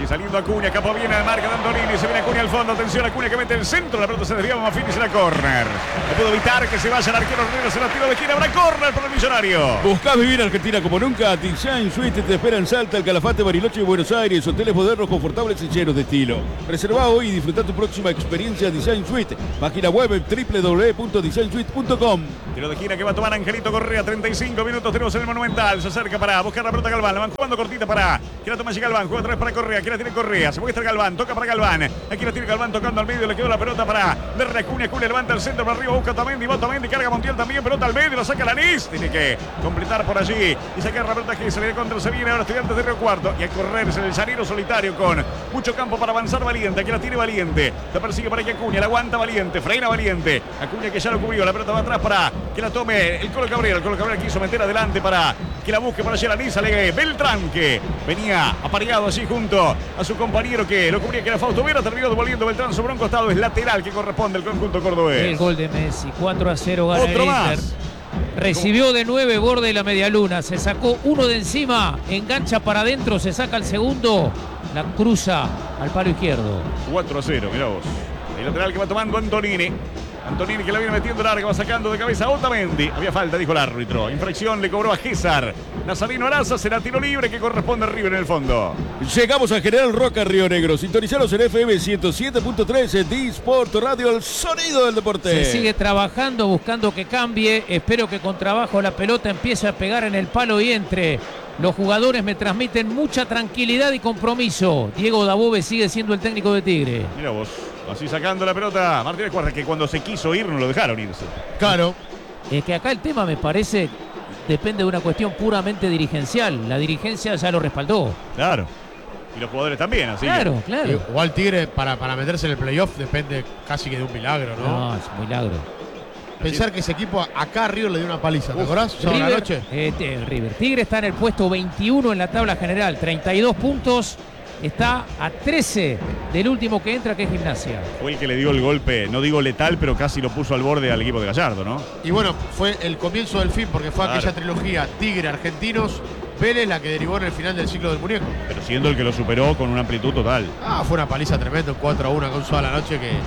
Así saliendo Acuña, Capo viene al marca de Antonini, se viene Acuña al fondo, atención Acuña que mete el centro, la pelota se desvía, Mafini se la córner. No pudo evitar que se vaya el arquero Rivera, se la tiro de esquina, habrá córner para el Millonario. ¿Buscás vivir Argentina como nunca? Design Suite te espera en Salta, el Calafate, Bariloche y Buenos Aires. Hoteles modernos, confortables y llenos de estilo. Reserva hoy y disfruta tu próxima experiencia Design Suite. Página web w w w punto design suite punto com. Tiro de esquina que va a tomar Angelito Correa, treinta y cinco minutos tenemos en el Monumental. Se acerca para buscar la pelota Galván, la van jugando cortita para que la toma allí Galván, juega otra vez para Correa, aquí la tiene Correa, se muestra Galván, toca para Galván, aquí la tiene Galván tocando al medio, le quedó la pelota para darle a Acuña, Acuña levanta el centro para arriba, busca Otamendi, va Otamendi, carga Montiel también, pelota al medio, la saca Lanís, tiene que completar por allí y sacar la pelota que se le contra, se viene ahora Estudiantes de Río Cuarto y a correrse el llanero solitario con mucho campo para avanzar Valiente, aquí la tiene Valiente, la persigue para que Acuña, la aguanta Valiente, frena Valiente, Acuña que ya lo cubrió, la pelota va atrás para que la tome el Colo Cabrera, el Colo Cabrera quiso meter adelante para que la busque por allí Lanís, sale Beltrán que venía apareado allí junto a su compañero que lo cubría que era Fausto Vera, terminó devolviendo Beltrán sobre un costado, es lateral que corresponde al conjunto cordobés. El gol de Messi, cuatro a cero gana Otro el más. Inter. Recibió de nueve, borde la medialuna, se sacó uno de encima, engancha para adentro, se saca el segundo, la cruza al palo izquierdo. cuatro a cero, mirá vos. El lateral que va tomando Antonini. Antonini que la viene metiendo larga, va sacando de cabeza a Otamendi. Había falta, dijo el árbitro. Infracción le cobró a César. Nazarino Araza será tiro libre que corresponde a River en el fondo. Llegamos a General Roca, Río Negro. Sintonizaros en F M ciento siete punto tres, D-Sport Radio, el sonido del deporte. Se sigue trabajando, buscando que cambie. Espero que con trabajo la pelota empiece a pegar en el palo y entre. Los jugadores me transmiten mucha tranquilidad y compromiso. Diego Dabove sigue siendo el técnico de Tigre. Mira vos. Así sacando la pelota Martínez Cuarta, que cuando se quiso ir no lo dejaron irse. Claro. Es que acá el tema me parece depende de una cuestión puramente dirigencial. La dirigencia ya lo respaldó. Claro. Y los jugadores también, así Claro, que... claro. Igual Tigre para, para meterse en el playoff depende casi que de un milagro, ¿no? No, es un milagro. Pensar que ese equipo acá a River le dio una paliza, ¿te acordás? Sábado a la River, noche. eh, te- River. Tigre está en el puesto veintiuno en la tabla general, treinta y dos puntos. Está a trece del último que entra, que es Gimnasia. Fue el que le dio el golpe, no digo letal, pero casi lo puso al borde al equipo de Gallardo, ¿no? Y bueno, fue el comienzo del fin porque fue Claro. aquella trilogía Tigre, Argentinos, Vélez la que derivó en el final del ciclo del muñeco. Pero siendo el que lo superó con una amplitud total. Ah, fue una paliza tremenda, un cuatro a uno con toda la noche que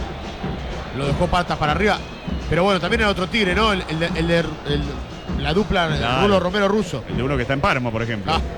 lo dejó patas para arriba. Pero bueno, también era otro Tigre, ¿no? El, el de, el de- el- la dupla Claro. Rulo Romero Russo. El de uno que está en Parma, por ejemplo. Ah.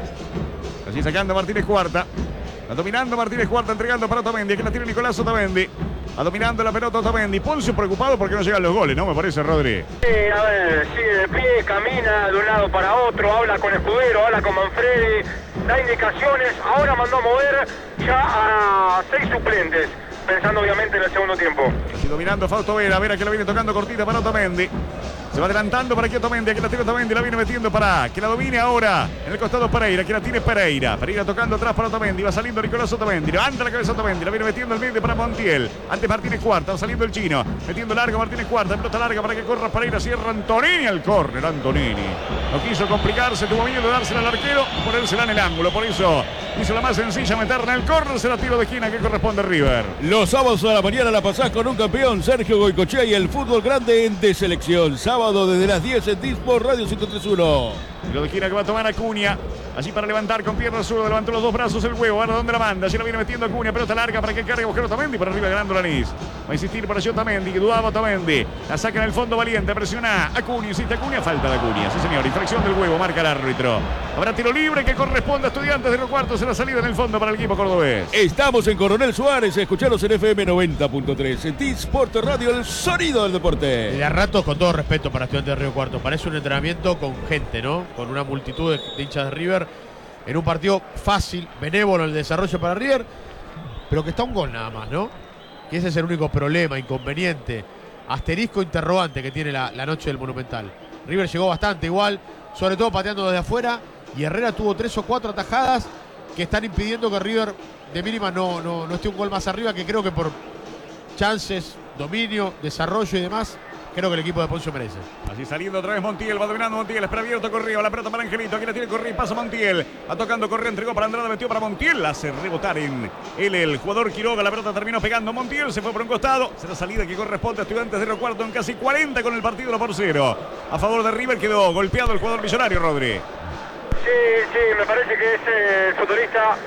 Así sacando Martínez Cuarta. Va dominando Martínez Cuarta, entregando para Otamendi. Aquí la tiene Nicolás Otamendi. Va dominando la pelota Otamendi. Poncio preocupado porque no llegan los goles, ¿no? Me parece, Rodri. Sí, a ver, sigue de pie, camina de un lado para otro, habla con Escudero, habla con Manfredi, da indicaciones, ahora mandó a mover ya a seis suplentes, pensando obviamente en el segundo tiempo. Así dominando Fausto Vera. Vera que la viene tocando cortita para Otamendi. Se va adelantando para aquí Otamendi. Aquí la tiene Otamendi. La viene metiendo para que la domine ahora en el costado Pereira. Aquí la tiene Pereira. Pereira tocando atrás para Otamendi. Va saliendo Nicolás Otamendi. Levanta la cabeza Otamendi. La viene metiendo al medio para Montiel. Antes Martínez Cuarta. Va saliendo el chino. Metiendo largo Martínez Cuarta. Pelota larga para que corra Pereira. Cierra Antonini al córner. Antonini. No quiso complicarse. Tuvo miedo de dársela al arquero y ponérsela en el ángulo. Por eso hizo la más sencilla, meterla en el córner. Se la tiro de esquina que corresponde a River. Los sábados a la mañana la pasás con un campeón, Sergio Goicoechea, y el fútbol grande en De Selección. Sábado desde las diez en D-Sport Radio ciento tres punto uno. Tiro de esquina que va a tomar Acuña. Allí para levantar con pierna zurda. Levantó los dos brazos el huevo. Ahora dónde la manda. Allí la viene metiendo Acuña. Pelota larga para que cargue a buscar Otamendi. Por arriba ganando Lanís. Va a insistir por allí Otamendi. Que dudaba Otamendi. La saca en el fondo Valiente. Presiona Acuña. Insiste Acuña. Falta de Acuña. Sí, señor. Infracción del huevo. Marca el árbitro. Habrá tiro libre que corresponde a Estudiantes de Río Cuarto. Será salida en el fondo para el equipo cordobés. Estamos en Coronel Suárez, escucharos en F M noventa punto tres, en D-Sport Radio, el sonido del Y deporte. de a ratos, con todo respeto para Estudiantes de Río Cuarto, parece un entrenamiento con gente, ¿no? Con una multitud de, de hinchas de River, en un partido fácil, benévolo el desarrollo para River, pero que está un gol nada más, ¿no? Y ese es el único problema, inconveniente, asterisco interrogante que tiene la, la noche del Monumental. River llegó bastante igual, sobre todo pateando desde afuera, y Herrera tuvo tres o cuatro atajadas que están impidiendo que River de mínima no, no, no esté un gol más arriba, que creo que por chances, dominio, desarrollo y demás, creo que el equipo de Poncio merece. Así saliendo otra vez Montiel, va dominando Montiel, espera abierto Correa, la pelota para Angelito, aquí la tiene Correa y pasa Montiel, va tocando Correa, entregó para Andrade, metió para Montiel, hace rebotar en él el jugador Quiroga, la pelota terminó pegando Montiel, se fue por un costado, será salida que corresponde a Estudiantes de Río Cuarto en casi cuarenta con el partido uno por cero. A favor de River quedó golpeado el jugador millonario, Rodri. Sí, sí, me parece que es eh, el futbolista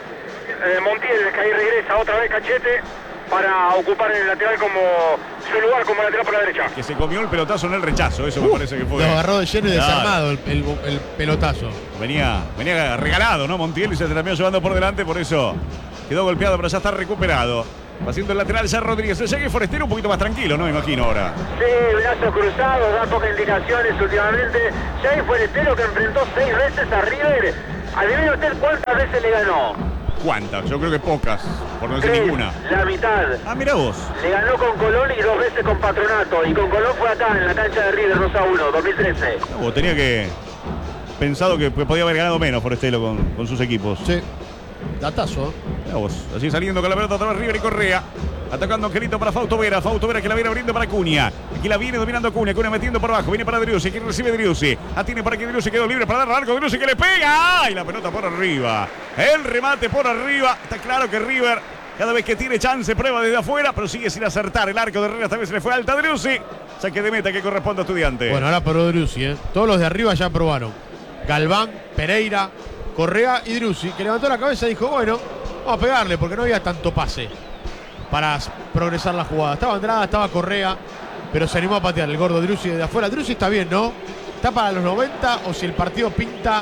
eh, Montiel, que ahí regresa otra vez Cachete para ocupar el lateral como su lugar como lateral por la derecha. Que se comió el pelotazo en el rechazo, eso me parece que fue. Lo agarró de lleno y Claro. desarmado el, el- el pelotazo. Venía, venía regalado, ¿no? Montiel y se terminó llevando por delante, por eso quedó golpeado, pero ya está recuperado. Va haciendo el lateral ya Rodríguez. Ya que Forestero un poquito más tranquilo, ¿no? Me imagino ahora. Sí, brazos cruzados, da pocas indicaciones últimamente. Jay Forestero que enfrentó seis veces a River. Adivine usted cuántas veces le ganó. ¿Cuántas? Yo creo que pocas, por no decir Tres, ninguna. la mitad. Ah, mira vos. Le ganó con Colón y dos veces con Patronato. Y con Colón fue acá, en la cancha de River, dos a uno, dos mil trece. Vos tenía que... Pensado que podía haber ganado menos Forestero con, con sus equipos. Sí. Datazo. Mirá vos, así saliendo con la pelota otra vez River y Correa. Atacando Angelito para Fausto Vera. Fausto Vera que la viene abriendo para Cunha. Aquí la viene dominando Cunha. Cunha metiendo por abajo. Viene para Driussi. Aquí recibe Driussi. Atiene para que Driussi quedó libre para dar al arco. Driussi que le pega. ¡Ay! La pelota por arriba. El remate por arriba. Está claro que River, cada vez que tiene chance, prueba desde afuera, pero sigue sin acertar. El arco de River esta vez se le fue alta a Driussi. Saque de meta que corresponde a Estudiante. Bueno, ahora probó Driussi, ¿eh? Todos los de arriba ya probaron. Galván, Pereira, Correa y Driussi, que levantó la cabeza y dijo, bueno, vamos a pegarle porque no había tanto pase para progresar la jugada. Estaba Andrada, estaba Correa, pero se animó a patear el gordo Driussi desde afuera. Driussi está bien, ¿no? Está para los noventa o si el partido pinta,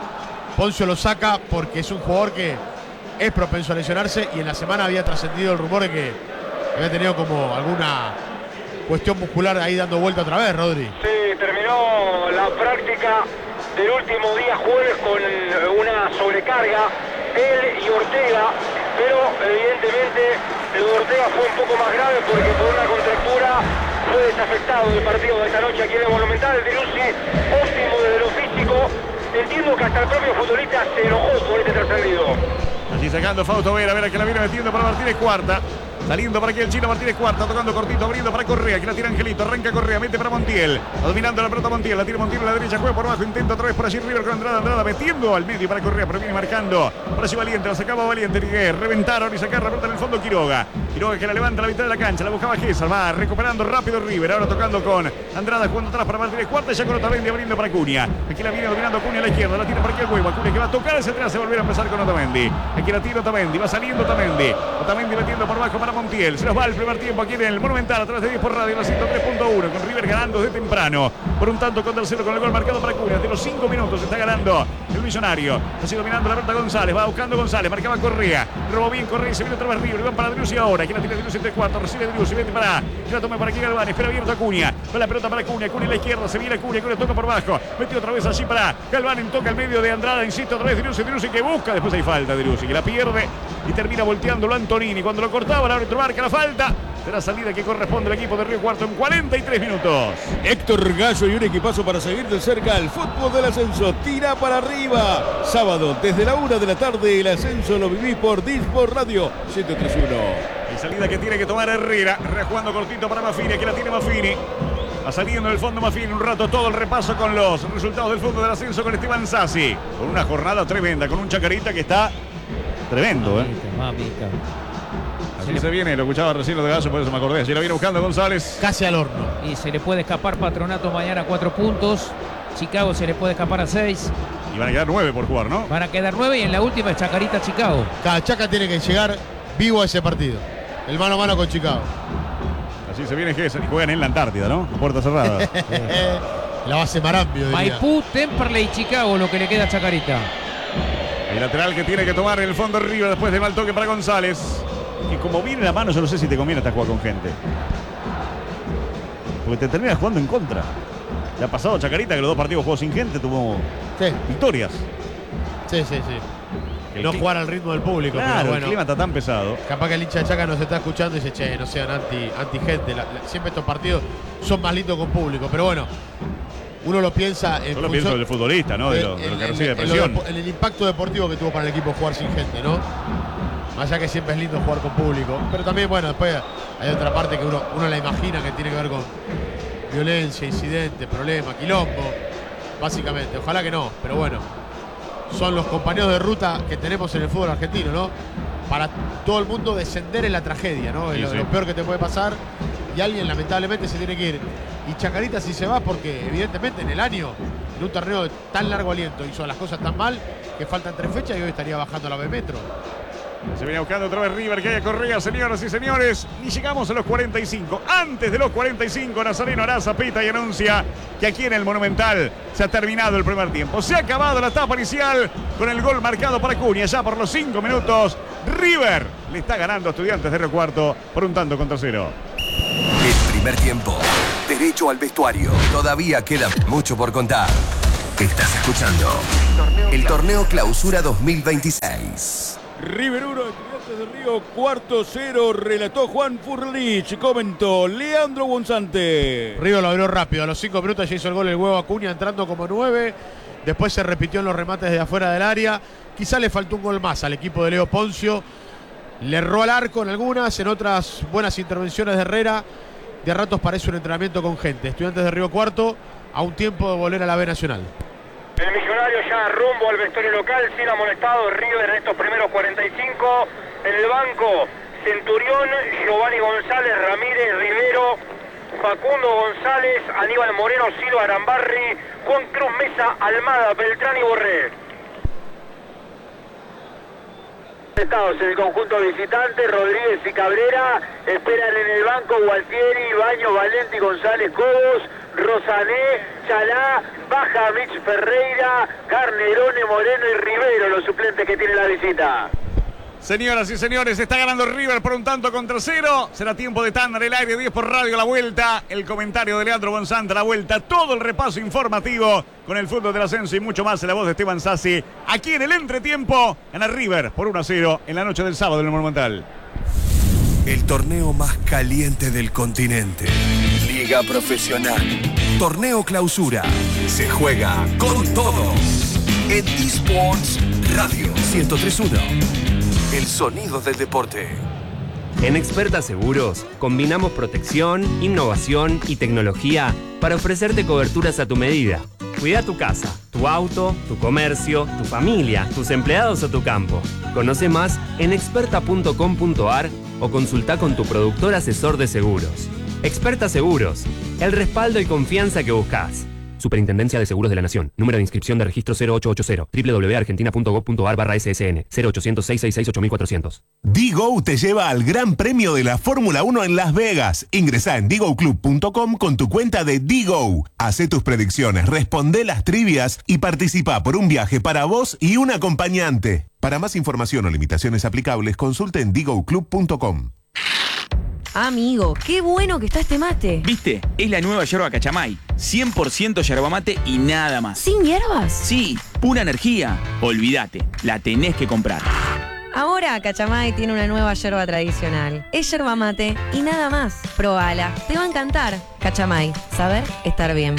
Poncio lo saca porque es un jugador que es propenso a lesionarse y en la semana había trascendido el rumor de que había tenido como alguna cuestión muscular ahí dando vuelta otra vez, Rodri. Sí, terminó la práctica del último día jueves con una sobrecarga, él y Ortega, pero evidentemente el de Ortega fue un poco más grave porque por una contractura fue desafectado del partido de esta noche aquí en el Monumental. El Driussi, óptimo desde lo físico, entiendo que hasta el propio futbolista se enojó por este trascendido. Así sacando Fausto Vera, Vera que la viene metiendo para Martínez Cuarta. Saliendo para aquí el chino Martínez Cuarta, tocando cortito, abriendo para Correa, que la tira Angelito, arranca Correa, mete para Montiel, dominando la pelota Montiel, la tira Montiel a la derecha, juega por abajo, intenta otra vez por allí River con Andrada, Andrada metiendo al medio para Correa, pero viene marcando, por allí Valiente, la sacaba Valiente, Liguer, reventaron y sacar la pelota en el fondo Quiroga, Quiroga que la levanta a la mitad de la cancha, la buscaba Gesar, va recuperando rápido River, ahora tocando con Andrada, jugando atrás para Martínez Cuarta, ya con Otamendi abriendo para Cunha, aquí la viene dominando Cunha a la izquierda, la tira para aquí el huevo, Cunha que va a tocar hacia atrás, se volverá a empezar con Otamendi, aquí la tira Otamendi, va saliendo Otamendi, Otamendi metiendo por abajo para Montiel, se los va el primer tiempo aquí en el Monumental a través de diez por radio, la ciento tres punto uno, con River ganando desde temprano por un tanto contra el cero con el gol marcado para Cunha. De los cinco minutos está ganando el Millonario. Así dominando la pelota González, va buscando González, marcaba Correa, robó bien Correa y se viene otra vez River. Y van para Driussi ahora, aquí la tiene Driussi entre cuatro, recibe Driussi, vete para, que la toma para aquí Galván, espera abierto a Cunha, va la pelota para Cunha, Cunha en la izquierda, se viene Cunha, Cunha toca por abajo, metió otra vez allí para Galván, en toca el medio de Andrada, insisto otra vez Driussi, Driussi que busca, después hay falta de Driussi, que la pierde y termina volteándolo Antonini. Cuando lo cortaba, el árbitro marca la falta. Será salida que corresponde al equipo de Río Cuarto en cuarenta y tres minutos. Héctor Gallo y un equipazo para seguir de cerca el fútbol del ascenso. Tira para arriba. Sábado, desde la una de la tarde, el ascenso lo vivís por Disport Radio ciento tres punto uno. Y salida que tiene que tomar Herrera. Herrera jugando cortito para Maffini. Aquí la tiene Maffini. Va saliendo en el fondo Maffini. Un rato todo el repaso con los resultados del fútbol del ascenso con Esteban Sassi. Con una jornada tremenda. Con un Chacarita que está tremendo, ¿eh? Mamita. Así se viene, lo escuchaba recién lo de Gallo, por eso me acordé. Así lo viene buscando González. Casi al horno. Y se le puede escapar Patronato mañana a cuatro puntos. Chicago se le puede escapar a seis. Y van a quedar nueve por jugar, ¿no? Van a quedar nueve y en la última es Chacarita Chicago. Cada Chaca tiene que llegar vivo a ese partido. El mano a mano con Chicago. Así se viene Gesell y juegan en la Antártida, ¿no? A puerta cerrada. La base Marambio, diría. Maipú, Temperley y Chicago lo que le queda a Chacarita. El lateral que tiene que tomar en el fondo River después de mal toque para González. Y como viene la mano, yo no sé si te conviene esta jugada con gente. Porque te terminas jugando en contra. Le ha pasado a Chacarita que los dos partidos jugó sin gente, tuvo Sí, victorias. sí, sí, sí. El No cli- jugar al ritmo del público, Claro, pero el bueno. clima está tan pesado. Capaz que el hincha de Chaca nos está escuchando y dice, che, no sean anti, anti gente. La- la- siempre estos partidos son más lindos con público. Pero bueno, uno lo piensa en Yo lo función- pienso del futbolista, ¿no? De en- lo, de lo en- que en- recibe de en lo presión. depo- en el impacto deportivo que tuvo para el equipo jugar sin gente, ¿no? Más allá que siempre es lindo jugar con público. Pero también, bueno, después hay otra parte que uno, uno la imagina que tiene que ver con violencia, incidentes, problemas, quilombo. Básicamente, ojalá que no, pero bueno. Son los compañeros de ruta que tenemos en el fútbol argentino, ¿no? Para todo el mundo descender en la tragedia, ¿no? Sí, lo, sí. lo peor que te puede pasar. Y alguien lamentablemente se tiene que ir. Y Chacarita sí se va porque evidentemente en el año, en un torneo de tan largo aliento, hizo las cosas tan mal que faltan tres fechas y hoy estaría bajando a la B Metro. Se viene buscando otra vez River, que hay Correa, señoras y señores. Y llegamos a los cuarenta y cinco. Antes de los cuarenta y cinco, Nazareno Araza pita y anuncia que aquí en el Monumental se ha terminado el primer tiempo. Se ha acabado la etapa inicial con el gol marcado para Acuña. Ya por los cinco minutos, River le está ganando a Estudiantes de Río Cuarto por un tanto contra cero. El primer tiempo, derecho al vestuario. Todavía queda mucho por contar. Estás escuchando el Torneo Clausura dos mil veintiséis. River uno, Estudiantes de Río Cuarto cero, relató Juan Furlich, comentó Leandro Bonzante. River lo abrió rápido, a los cinco minutos ya hizo el gol el huevo Acuña entrando como nueve, después se repitió en los remates de afuera del área, quizá le faltó un gol más al equipo de Leo Poncio, le erró al arco en algunas, en otras buenas intervenciones de Herrera, de a ratos parece un entrenamiento con gente. Estudiantes de Río Cuarto a un tiempo de volver a la B Nacional. El Millonario ya rumbo al vestuario local, sin amonestado River en estos primeros cuarenta y cinco. En el banco, Centurión, Giovanni González, Ramírez, Rivero, Facundo González, Aníbal Moreno, Ciro Arambarri, Juan Cruz Mesa, Almada, Beltrán y Borré. En el conjunto visitante, Rodríguez y Cabrera esperan en el banco Gualtieri, Baño, Valenti, González, Cobos, Rosané, Chalá, Baja, Mitch Ferreira, Carnerone, Moreno y Rivero, los suplentes que tiene la visita. Señoras y señores, está ganando River por un tanto contra cero. Será tiempo de tanda en el aire, diez por radio, la vuelta. El comentario de Leandro Bonzante, la vuelta. Todo el repaso informativo con el fútbol del ascenso y mucho más en la voz de Esteban Sassi. Aquí en el entretiempo, gana River por uno a cero en la noche del sábado en el Monumental. El torneo más caliente del continente. Liga Profesional. Torneo Clausura. Se juega con todo. En eSports Radio ciento tres punto uno. El sonido del deporte. En Experta Seguros combinamos protección, innovación y tecnología para ofrecerte coberturas a tu medida. Cuida tu casa, tu auto, tu comercio, tu familia, tus empleados o tu campo. Conoce más en experta punto com punto ar o consulta con tu productor asesor de seguros. Experta Seguros, el respaldo y confianza que buscas. Superintendencia de Seguros de la Nación. Número de inscripción de registro cero ocho ocho cero. doble u doble u doble u punto argentina punto gov punto ar barra ese ese ene. cero ochocientos, seiscientos sesenta y seis, ocho mil cuatrocientos. Digo te lleva al Gran Premio de la Fórmula uno en Las Vegas. Ingresá en digo club punto com con tu cuenta de Digo. Hacé tus predicciones, responde las trivias y participa por un viaje para vos y un acompañante. Para más información o limitaciones aplicables, consulte en digo club punto com. Amigo, qué bueno que está este mate. ¿Viste? Es la nueva yerba Cachamay. cien por ciento yerba mate y nada más. ¿Sin hierbas? Sí, pura energía. Olvídate, la tenés que comprar. Ahora Cachamay tiene una nueva yerba tradicional. Es yerba mate y nada más. Probala, te va a encantar. Cachamay, saber estar bien.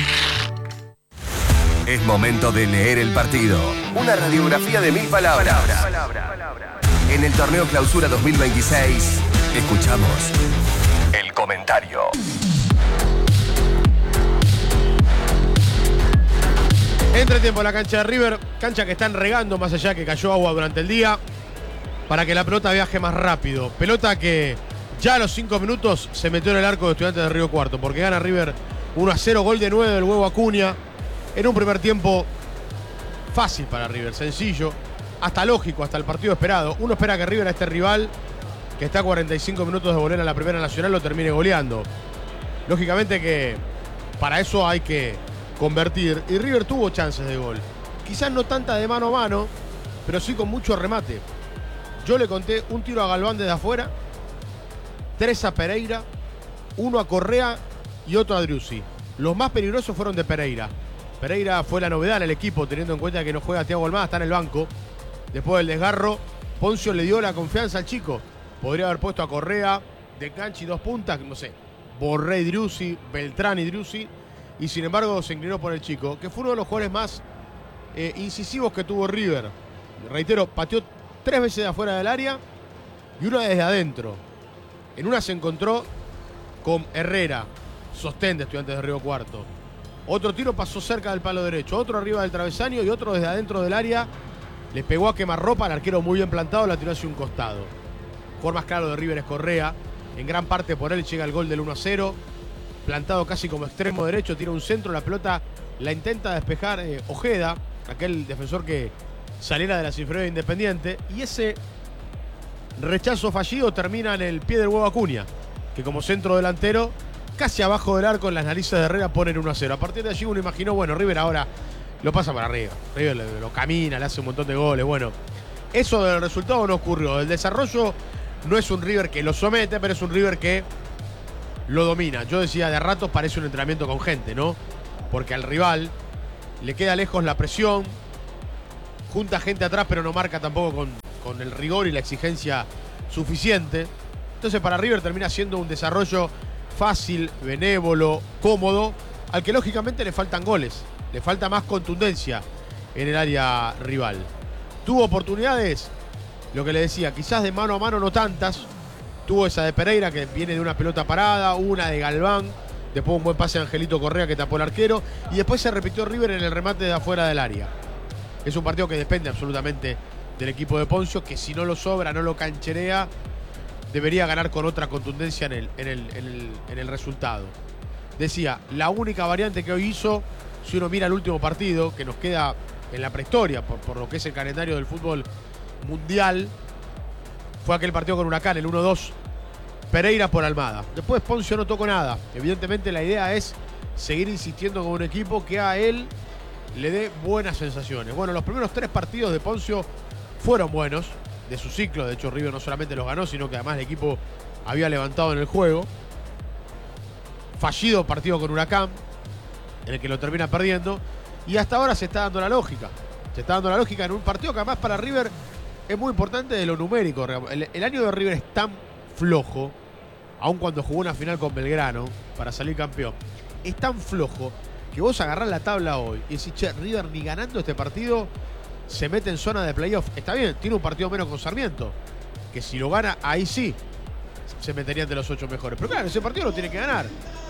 Es momento de leer el partido. Una radiografía de mil palabras. En el Torneo Clausura dos mil veintiséis, escuchamos el comentario. Entretiempo en la cancha de River, cancha que están regando más allá que cayó agua durante el día, para que la pelota viaje más rápido. Pelota que ya a los cinco minutos se metió en el arco de Estudiantes de Río Cuarto, porque gana River uno a cero, gol de nueve del huevo Acuña, en un primer tiempo fácil para River, sencillo, hasta lógico, hasta el partido esperado. Uno espera que River, a este rival, que está a cuarenta y cinco minutos de volver a la Primera Nacional, lo termine goleando. Lógicamente que para eso hay que convertir, y River tuvo chances de gol. Quizás no tanta de mano a mano, pero sí con mucho remate. Yo le conté un tiro a Galván desde afuera, tres a Pereira, uno a Correa y otro a Driussi. Los más peligrosos fueron de Pereira. Pereira fue la novedad en el equipo, teniendo en cuenta que no juega Thiago Almada, está en el banco. Después del desgarro, Poncio le dio la confianza al chico. Podría haber puesto a Correa de cancha y dos puntas, no sé, Borré y Driussi, Beltrán y Driussi, y sin embargo se inclinó por el chico, que fue uno de los jugadores más eh, incisivos que tuvo River. Reitero, pateó tres veces de afuera del área y una desde adentro. En una se encontró con Herrera, sostén de Estudiantes de Río Cuarto. Otro tiro pasó cerca del palo derecho, otro arriba del travesaño y otro desde adentro del área. Le pegó a quemarropa, el arquero muy bien plantado, la tiró hacia un costado. El jugador más claro de River es Correa. En gran parte por él llega el gol del uno a cero. Plantado casi como extremo derecho, tira un centro, la pelota la intenta despejar eh, Ojeda, aquel defensor que saliera de las inferiores de Independiente. Y ese rechazo fallido termina en el pie del huevo Acuña, que como centro delantero, casi abajo del arco, en las narices de Herrera ponen uno a cero. A partir de allí uno imaginó, bueno, River ahora lo pasa para arriba. River lo, lo camina, le hace un montón de goles. Bueno, eso del resultado no ocurrió. El desarrollo no es un River que lo somete, pero es un River que lo domina. Yo decía, de ratos parece un entrenamiento con gente, ¿no? Porque al rival le queda lejos la presión, junta gente atrás, pero no marca tampoco con, con el rigor y la exigencia suficiente. Entonces para River termina siendo un desarrollo fácil, benévolo, cómodo, al que lógicamente le faltan goles, le falta más contundencia en el área rival. Tuvo oportunidades, lo que le decía, quizás de mano a mano no tantas. Tuvo esa de Pereira, que viene de una pelota parada, una de Galván, después un buen pase de Angelito Correa que tapó el arquero, y después se repitió River en el remate de afuera del área. Es un partido que depende absolutamente del equipo de Poncio, que si no lo sobra, no lo cancherea, debería ganar con otra contundencia en el, en el, en el, en el resultado. Decía, la única variante que hoy hizo, si uno mira el último partido, que nos queda en la prehistoria, por, por lo que es el calendario del fútbol mundial, fue aquel partido con Huracán, el uno dos, Pereira por Almada. Después Poncio no tocó nada. Evidentemente la idea es seguir insistiendo con un equipo que a él le dé buenas sensaciones. Bueno, los primeros tres partidos de Poncio fueron buenos, de su ciclo. De hecho, River no solamente los ganó, sino que además el equipo había levantado en el juego. Fallido partido con Huracán, en el que lo termina perdiendo. Y hasta ahora se está dando la lógica. Se está dando la lógica en un partido que además para River es muy importante de lo numérico. El, el año de River es tan flojo, aun cuando jugó una final con Belgrano para salir campeón, es tan flojo que vos agarrás la tabla hoy y decís, che, River ni ganando este partido se mete en zona de playoff. Está bien, tiene un partido menos con Sarmiento, que si lo gana, ahí sí se metería entre los ocho mejores. Pero claro, ese partido lo tiene que ganar,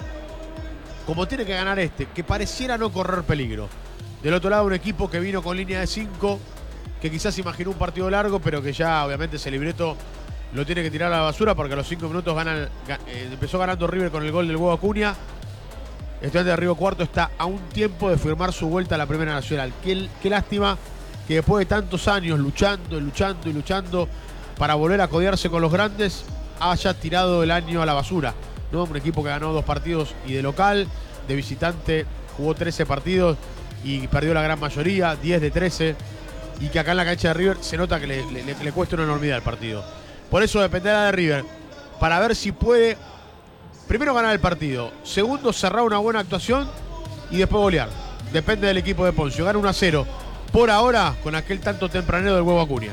como tiene que ganar este, que pareciera no correr peligro. Del otro lado, un equipo que vino con línea de cinco, que quizás imaginó un partido largo, pero que ya obviamente ese libreto lo tiene que tirar a la basura, porque a los cinco minutos ganan, eh, empezó ganando River con el gol del huevo Acuña. Estudiante de Río Cuarto está a un tiempo de firmar su vuelta a la Primera Nacional. Qué, qué lástima que después de tantos años luchando y luchando y luchando para volver a codearse con los grandes, haya tirado el año a la basura, ¿no? Un equipo que ganó dos partidos y de local, de visitante jugó trece partidos y perdió la gran mayoría, diez de trece, y que acá en la cancha de River se nota que le, le, le cuesta una enormidad el partido. Por eso dependerá de River, para ver si puede, primero ganar el partido, segundo cerrar una buena actuación y después golear. Depende del equipo de Poncio. Gana uno a cero por ahora con aquel tanto tempranero del huevo Acuña.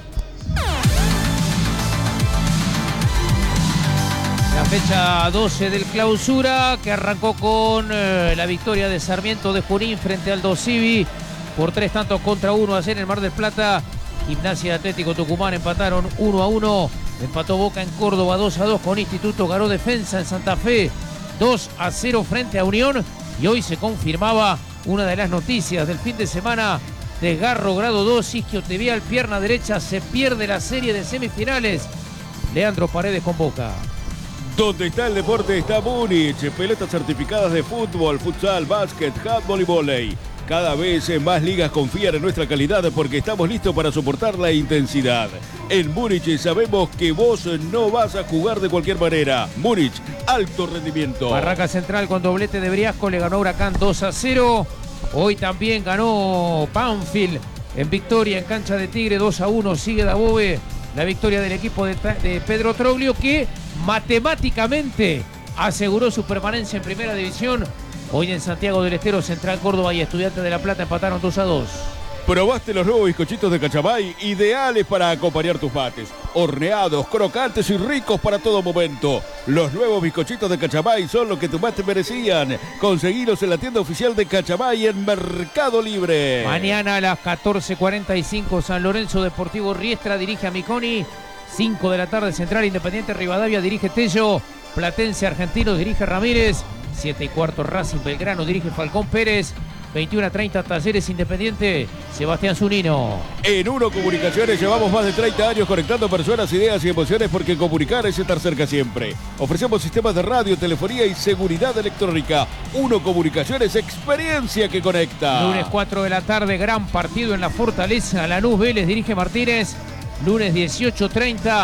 La fecha doce del clausura, que arrancó con eh, la victoria de Sarmiento de Junín frente al Dosivi por tres tantos contra uno ayer en el Mar del Plata. Gimnasia Atlético Tucumán empataron uno a uno. Empató Boca en Córdoba dos a dos con Instituto. Ganó Defensa en Santa Fe dos a cero frente a Unión. Y hoy se confirmaba una de las noticias del fin de semana. Desgarro grado dos, isquiotibial, pierna derecha. Se pierde la serie de semifinales. Leandro Paredes con Boca. Donde está el deporte está Múnich. Pelotas certificadas de fútbol, futsal, básquet, handball y vóley. Cada vez más ligas confían en nuestra calidad porque estamos listos para soportar la intensidad. En Múnich sabemos que vos no vas a jugar de cualquier manera. Múnich, alto rendimiento. Barraca Central con doblete de Briasco le ganó a Huracán dos a cero. Hoy también ganó Banfield en victoria en cancha de Tigre dos a uno. Sigue Dabove la victoria del equipo de, de Pedro Troglio, que matemáticamente aseguró su permanencia en primera división. Hoy en Santiago del Estero, Central Córdoba y Estudiantes de La Plata empataron dos a dos. ¿Probaste los nuevos bizcochitos de Cachamay? Ideales para acompañar tus mates. Horneados, crocantes y ricos para todo momento. Los nuevos bizcochitos de Cachamay son lo que tus mates merecían. Conseguilos en la tienda oficial de Cachamay en Mercado Libre. Mañana a las catorce cuarenta y cinco, San Lorenzo Deportivo Riestra dirige a Miconi. cinco de la tarde, Central Independiente Rivadavia dirige Tello. Platense Argentinos dirige Ramírez. siete y cuarto, Racing Belgrano dirige Falcón Pérez. veintiuno a treinta, Talleres Independiente, Sebastián Zunino. En Uno Comunicaciones llevamos más de treinta años conectando personas, ideas y emociones, porque comunicar es estar cerca siempre. Ofrecemos sistemas de radio, telefonía y seguridad electrónica. Uno Comunicaciones, experiencia que conecta. Lunes cuatro de la tarde, gran partido en la Fortaleza. Lanús Vélez dirige Martínez. Lunes dieciocho treinta,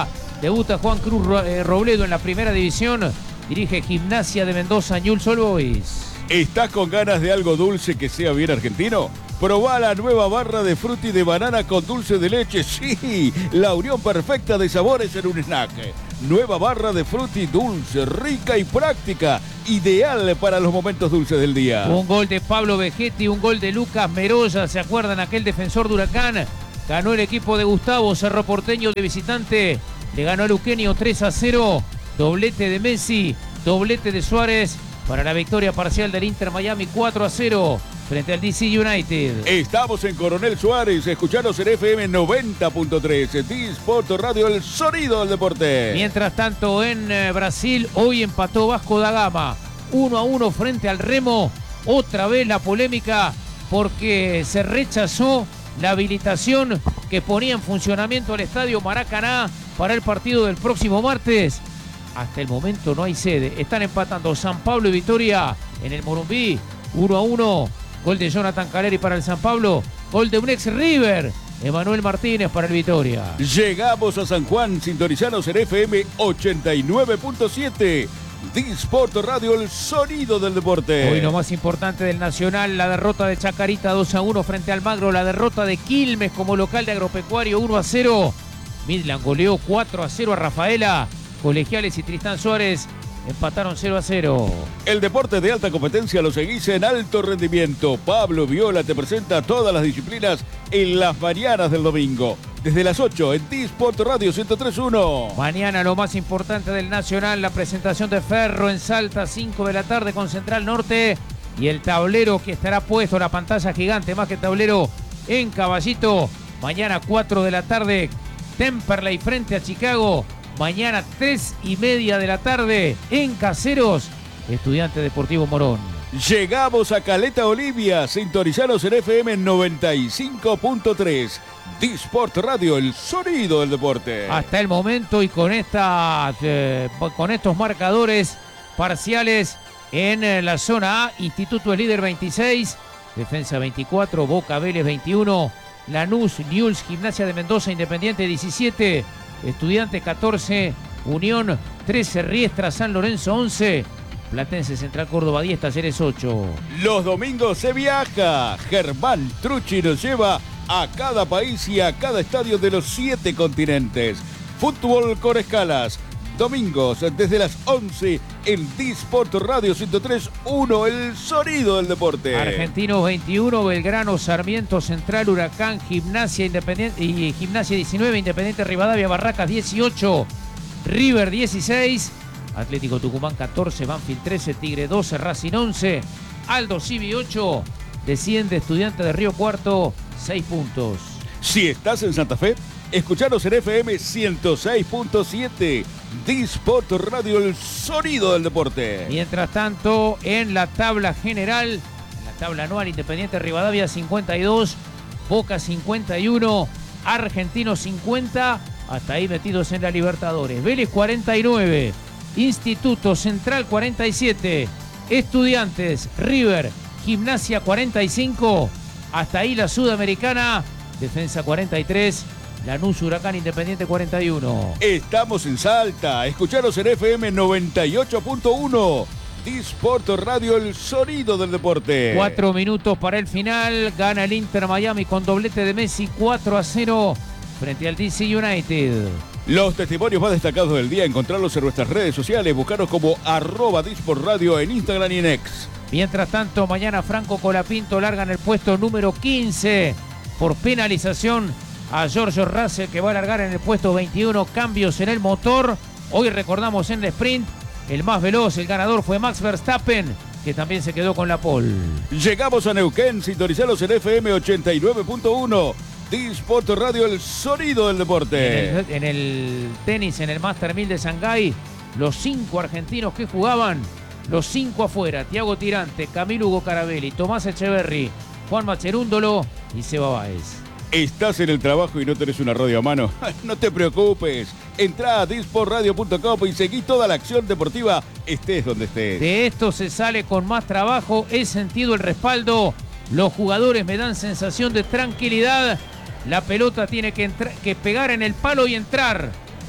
Debuta Juan Cruz Robledo en la primera división. Dirige Gimnasia de Mendoza, Newell's Old Boys. ¿Estás con ganas de algo dulce que sea bien argentino? Probá la nueva barra de frutti de banana con dulce de leche. Sí, la unión perfecta de sabores en un snack. Nueva barra de frutti dulce, rica y práctica. Ideal para los momentos dulces del día. Un gol de Pablo Vegetti, un gol de Lucas Meroya. ¿Se acuerdan? Aquel defensor de Huracán. Ganó el equipo de Gustavo Cerro Porteño de visitante. Le ganó a Luqueño tres a cero. Doblete de Messi, doblete de Suárez. Para la victoria parcial del Inter Miami cuatro a cero frente al D C United. Estamos en Coronel Suárez, escuchanos en F M noventa punto tres, D-Sport Radio, el sonido del deporte. Mientras tanto en eh, Brasil, hoy empató Vasco da Gama, uno a uno frente al Remo. Otra vez la polémica porque se rechazó la habilitación que ponía en funcionamiento el estadio Maracaná para el partido del próximo martes. Hasta el momento no hay sede. Están empatando San Pablo y Vitória en el Morumbí. uno a uno. Gol de Jonathan Caleri para el San Pablo. Gol de un ex River. Emanuel Martínez para el Vitória. Llegamos a San Juan. Sintonizanos en F M ochenta y nueve punto siete. D-Sport Radio, el sonido del deporte. Hoy lo más importante del Nacional, la derrota de Chacarita dos a uno frente al Magro. La derrota de Quilmes como local de Agropecuario uno a cero. Midland goleó cuatro a cero a Rafaela. Colegiales y Tristán Suárez empataron cero a cero. El deporte de alta competencia lo seguís en alto rendimiento. Pablo Viola te presenta todas las disciplinas en las mañanas del domingo. Desde las ocho en D-Sport Radio ciento tres punto uno. Mañana lo más importante del Nacional, la presentación de Ferro en Salta, cinco de la tarde con Central Norte. Y el tablero que estará puesto, la pantalla gigante, más que tablero, en Caballito. Mañana cuatro de la tarde, Temperley frente a Chicago. Mañana tres y media de la tarde en Caseros, Estudiante Deportivo Morón. Llegamos a Caleta Olivia, sintonizanos en F M noventa y cinco punto tres. D-Sport Radio, el sonido del deporte. Hasta el momento y con, esta, eh, con estos marcadores parciales en eh, la zona A, Instituto es líder veintiséis, Defensa veinticuatro, Boca Vélez veintiuno, Lanús, Newell's, Gimnasia de Mendoza, Independiente diecisiete, Estudiantes catorce, Unión trece, Riestra, San Lorenzo once, Platense, Central Córdoba diez, Talleres ocho. Los domingos se viaja. Germán Trucci nos lleva a cada país y a cada estadio de los siete continentes. Fútbol con escalas. Domingos desde las once en D-Sport Radio ciento tres punto uno, el sonido del deporte. Argentinos veintiuno, Belgrano, Sarmiento, Central, Huracán, Gimnasia Independiente y Gimnasia diecinueve, Independiente Rivadavia, Barracas dieciocho, River dieciséis, Atlético Tucumán catorce, Banfield trece, Tigre doce, Racing once, Aldo Civi ocho, desciende Estudiante de Río Cuarto, seis puntos. Si estás en Santa Fe, escuchanos en F M ciento seis punto siete. D-Sport Radio, el sonido del deporte. Mientras tanto, en la tabla general, en la tabla anual, Independiente Rivadavia cincuenta y dos, Boca cincuenta y uno, Argentinos cincuenta, hasta ahí metidos en la Libertadores. Vélez cuarenta y nueve, Instituto Central cuarenta y siete, Estudiantes, River, Gimnasia cuarenta y cinco, hasta ahí la Sudamericana, Defensa cuarenta y tres, Lanús, Huracán, Independiente cuarenta y uno. Estamos en Salta, escucharos en F M noventa y ocho punto uno. D-Sport Radio, el sonido del deporte. Cuatro minutos para el final, gana el Inter Miami con doblete de Messi cuatro a cero frente al D C United. Los testimonios más destacados del día, encontrarlos en nuestras redes sociales, buscaros como arroba D-Sport Radio en Instagram y en X. Mientras tanto, mañana Franco Colapinto larga en el puesto número quince por penalización a Giorgio Russell, que va a largar en el puesto veintiuno, cambios en el motor. Hoy recordamos en el sprint, el más veloz, el ganador fue Max Verstappen, que también se quedó con la pole. Llegamos a Neuquén, sintonizalos en F M ochenta y nueve punto uno. D-Sport Radio, el sonido del deporte. En el, en el tenis, en el Master mil de Shanghái, los cinco argentinos que jugaban, los cinco afuera, Tiago Tirante, Camilo Hugo Carabelli, Tomás Echeverry, Juan Macherúndolo y Seba Báez. ¿Estás en el trabajo y no tenés una radio a mano? No te preocupes. Entrá a D sport radio punto com y seguí toda la acción deportiva, estés donde estés. De esto se sale con más trabajo. He sentido el respaldo. Los jugadores me dan sensación de tranquilidad. La pelota tiene que, entrar, que pegar en el palo y entrar.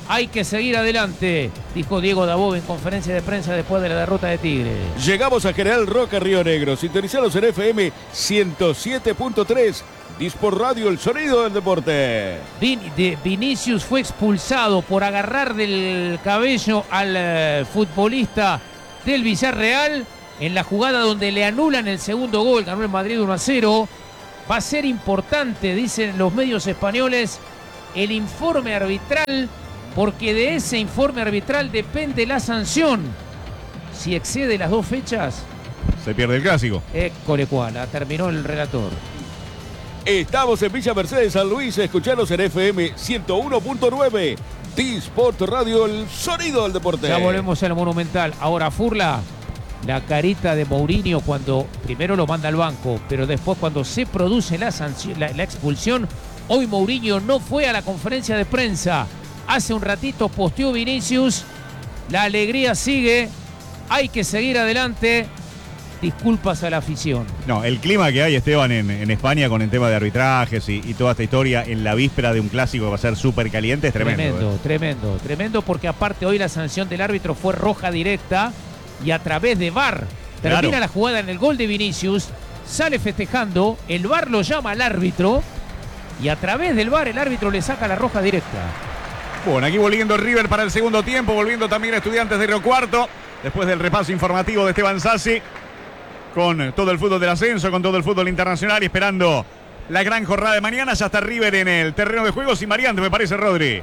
Hay que seguir adelante, dijo Diego Dabov en conferencia de prensa después de la derrota de Tigre. Llegamos a General Roca, Río Negro. Sintonizados en F M ciento siete punto tres. Disport Radio, el sonido del deporte. Vin, de, Vinicius fue expulsado por agarrar del cabello al uh, futbolista del Villarreal en la jugada donde le anulan el segundo gol. Ganó el Madrid uno a cero. Va a ser importante, dicen los medios españoles, el informe arbitral, porque de ese informe arbitral depende la sanción. Si excede las dos fechas, se pierde el clásico. École cual, terminó el relator. Estamos en Villa Mercedes, San Luis. Escuchanos en F M ciento uno punto nueve. Disport Radio, el sonido del deporte. Ya volvemos al Monumental. Ahora Furla, la carita de Mourinho cuando primero lo manda al banco, pero después cuando se produce la, sanción, la, la expulsión. Hoy Mourinho no fue a la conferencia de prensa. Hace un ratito posteó Vinicius. La alegría sigue. Hay que seguir adelante. Disculpas a la afición. No, el clima que hay, Esteban, en, en España con el tema de arbitrajes y, y toda esta historia en la víspera de un clásico que va a ser súper caliente es tremendo. Tremendo, ¿eh? tremendo, tremendo, porque aparte hoy la sanción del árbitro fue roja directa y a través de V A R termina Claro. la jugada en el gol de Vinicius, sale festejando, el V A R lo llama al árbitro y a través del V A R el árbitro le saca la roja directa. Bueno, aquí volviendo River para el segundo tiempo, volviendo también a Estudiantes de Río Cuarto, después del repaso informativo de Esteban Sassi, con todo el fútbol del ascenso, con todo el fútbol internacional y esperando la gran jornada de mañana. Ya está River en el terreno de juego sin variante, me parece, Rodri.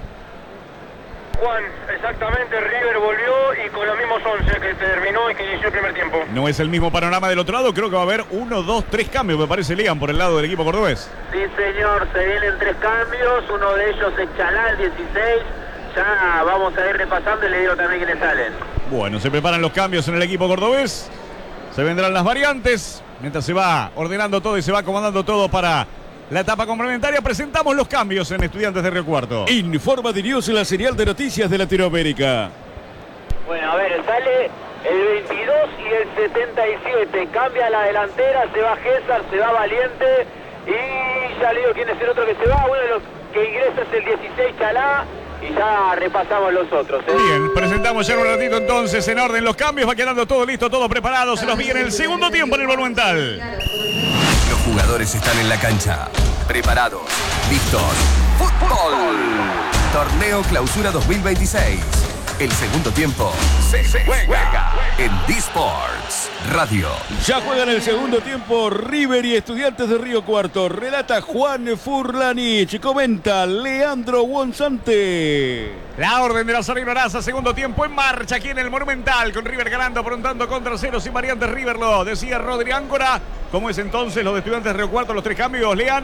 Juan, exactamente, River volvió y con los mismos once que terminó y que inició el primer tiempo. No es el mismo panorama del otro lado, creo que va a haber uno, dos, tres cambios, me parece, Ligan, por el lado del equipo cordobés. Sí, señor, se vienen tres cambios, uno de ellos es Chalá, el dieciséis. Ya vamos a ir repasando y le digo también quiénes salen. Bueno, se preparan los cambios en el equipo cordobés. Se vendrán las variantes. Mientras se va ordenando todo y se va acomodando todo para la etapa complementaria, presentamos los cambios en Estudiantes de Río Cuarto. Informa de News, la señal de noticias de Latinoamérica. Bueno, a ver, sale el veintidós y el setenta y siete. Cambia la delantera, se va César, se va Valiente. Y ya le digo quién es el otro que se va. Uno de los que ingresa es el dieciséis, Chalá. Y ya repasamos los otros. ¿eh? Bien, presentamos ya en un ratito entonces en orden los cambios. Va quedando todo listo, todo preparado. Se nos viene el segundo tiempo en el Monumental. Los jugadores están en la cancha, preparados, listos. ¡Fútbol! Torneo Clausura dos mil veintiséis. El segundo tiempo se juega en Disports Radio. Ya juegan el segundo tiempo River y Estudiantes de Río Cuarto. Relata Juan Furlanich. Comenta Leandro Wonsante. La orden de la Sorinoraza, segundo tiempo en marcha aquí en el Monumental, con River ganando por un tanto contra cero, sin variantes. River lo decía Rodri Áncora. ¿Cómo es entonces los de Estudiantes de Río Cuarto, los tres cambios, Lean?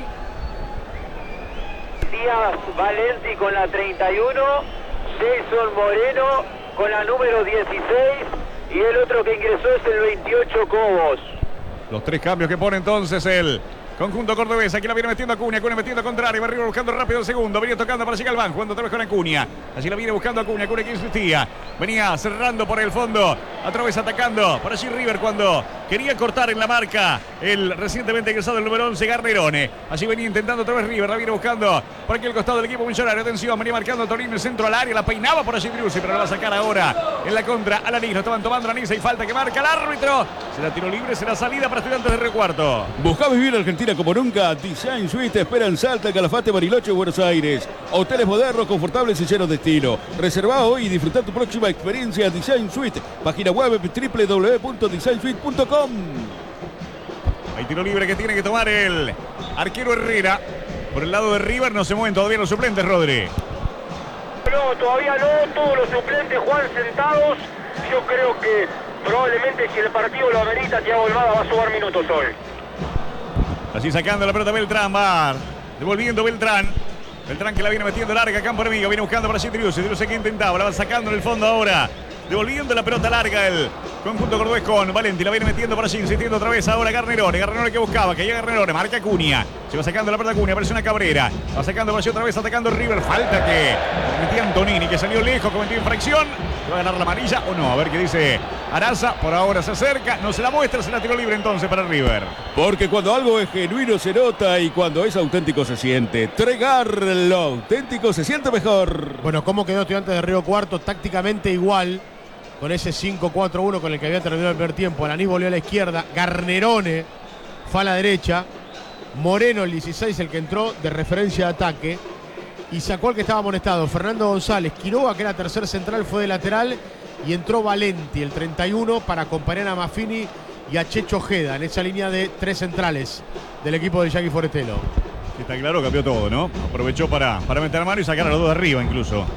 Díaz Valenti con la treinta y uno. Jason Moreno con la número dieciséis. Y el otro que ingresó es el veintiocho, Cobos. Los tres cambios que pone entonces el conjunto cordobés. Aquí la viene metiendo Acuña, Acuña metiendo a contrario. Arriba buscando rápido el segundo. Venía tocando para llegar al banco. Jugando otra vez con Acuña. Allí la viene buscando Acuña. Acuña que insistía. Venía cerrando por el fondo. Otra vez atacando. Por allí River cuando quería cortar en la marca el recientemente ingresado el número once, Garnerone. Allí venía intentando otra vez River. La viene buscando por aquí el costado del equipo millonario. Atención, venía marcando a Torino el centro al área. La peinaba por allí Driussi, pero la va a sacar ahora en la contra a Lanís. Lo estaban tomando Lanís. Hay falta que marca el árbitro. Será tiro libre, será salida para Estudiantes de Río Cuarto. Busca vivir Argentina como nunca. Design Suite espera en Salta, Calafate, Bariloche, Buenos Aires. Hoteles modernos, confortables y llenos de estilo. Reserva hoy y disfruta tu próxima experiencia Design Suite. Página web doble u doble u doble u punto design suite punto com. Hay tiro libre que tiene que tomar el arquero Herrera. Por el lado de River no se mueven todavía los suplentes, Rodri. No, todavía no. Todos los suplentes, Juan, sentados. Yo creo que probablemente si el partido lo amerita, Thiago Almada va a sumar minutos hoy. Así sacando la pelota Beltrán, va devolviendo Beltrán. Beltrán que la viene metiendo larga, campo enemigo, viene buscando para allí Driussi. Driussi que intentaba, la va sacando en el fondo ahora. Devolviendo la pelota larga el conjunto cordobés con Valenti. La viene metiendo por allí, insistiendo otra vez ahora Garnerone. Garnerone que buscaba, que llega Garnerone, marca Acuña. Se va sacando la pelota Acuña, presiona Cabrera. Va sacando por allí otra vez, atacando River. Falta que metían Antonini, que salió lejos, cometió infracción. ¿Va a ganar la amarilla o no? A ver qué dice Araza. Por ahora se acerca, no se la muestra, se la tiró libre entonces para River. Porque cuando algo es genuino se nota y cuando es auténtico se siente. Tregar, lo auténtico se siente mejor. Bueno, ¿cómo quedó Estudiantes de Río Cuarto? Tácticamente igual, con ese cinco cuatro uno con el que había terminado el primer tiempo. Alanis volvió a la izquierda, Garnerone fue a la derecha, Moreno el dieciséis, el que entró de referencia de ataque, y sacó al que estaba amonestado, Fernando González. Quiroga, que era tercer central, fue de lateral, y entró Valenti, el treinta y uno, para acompañar a Maffini y a Checho Ojeda en esa línea de tres centrales del equipo de Jackie Forestelo. Está claro, cambió todo, ¿no? Aprovechó para, para meter mano y sacar a los dos de arriba incluso.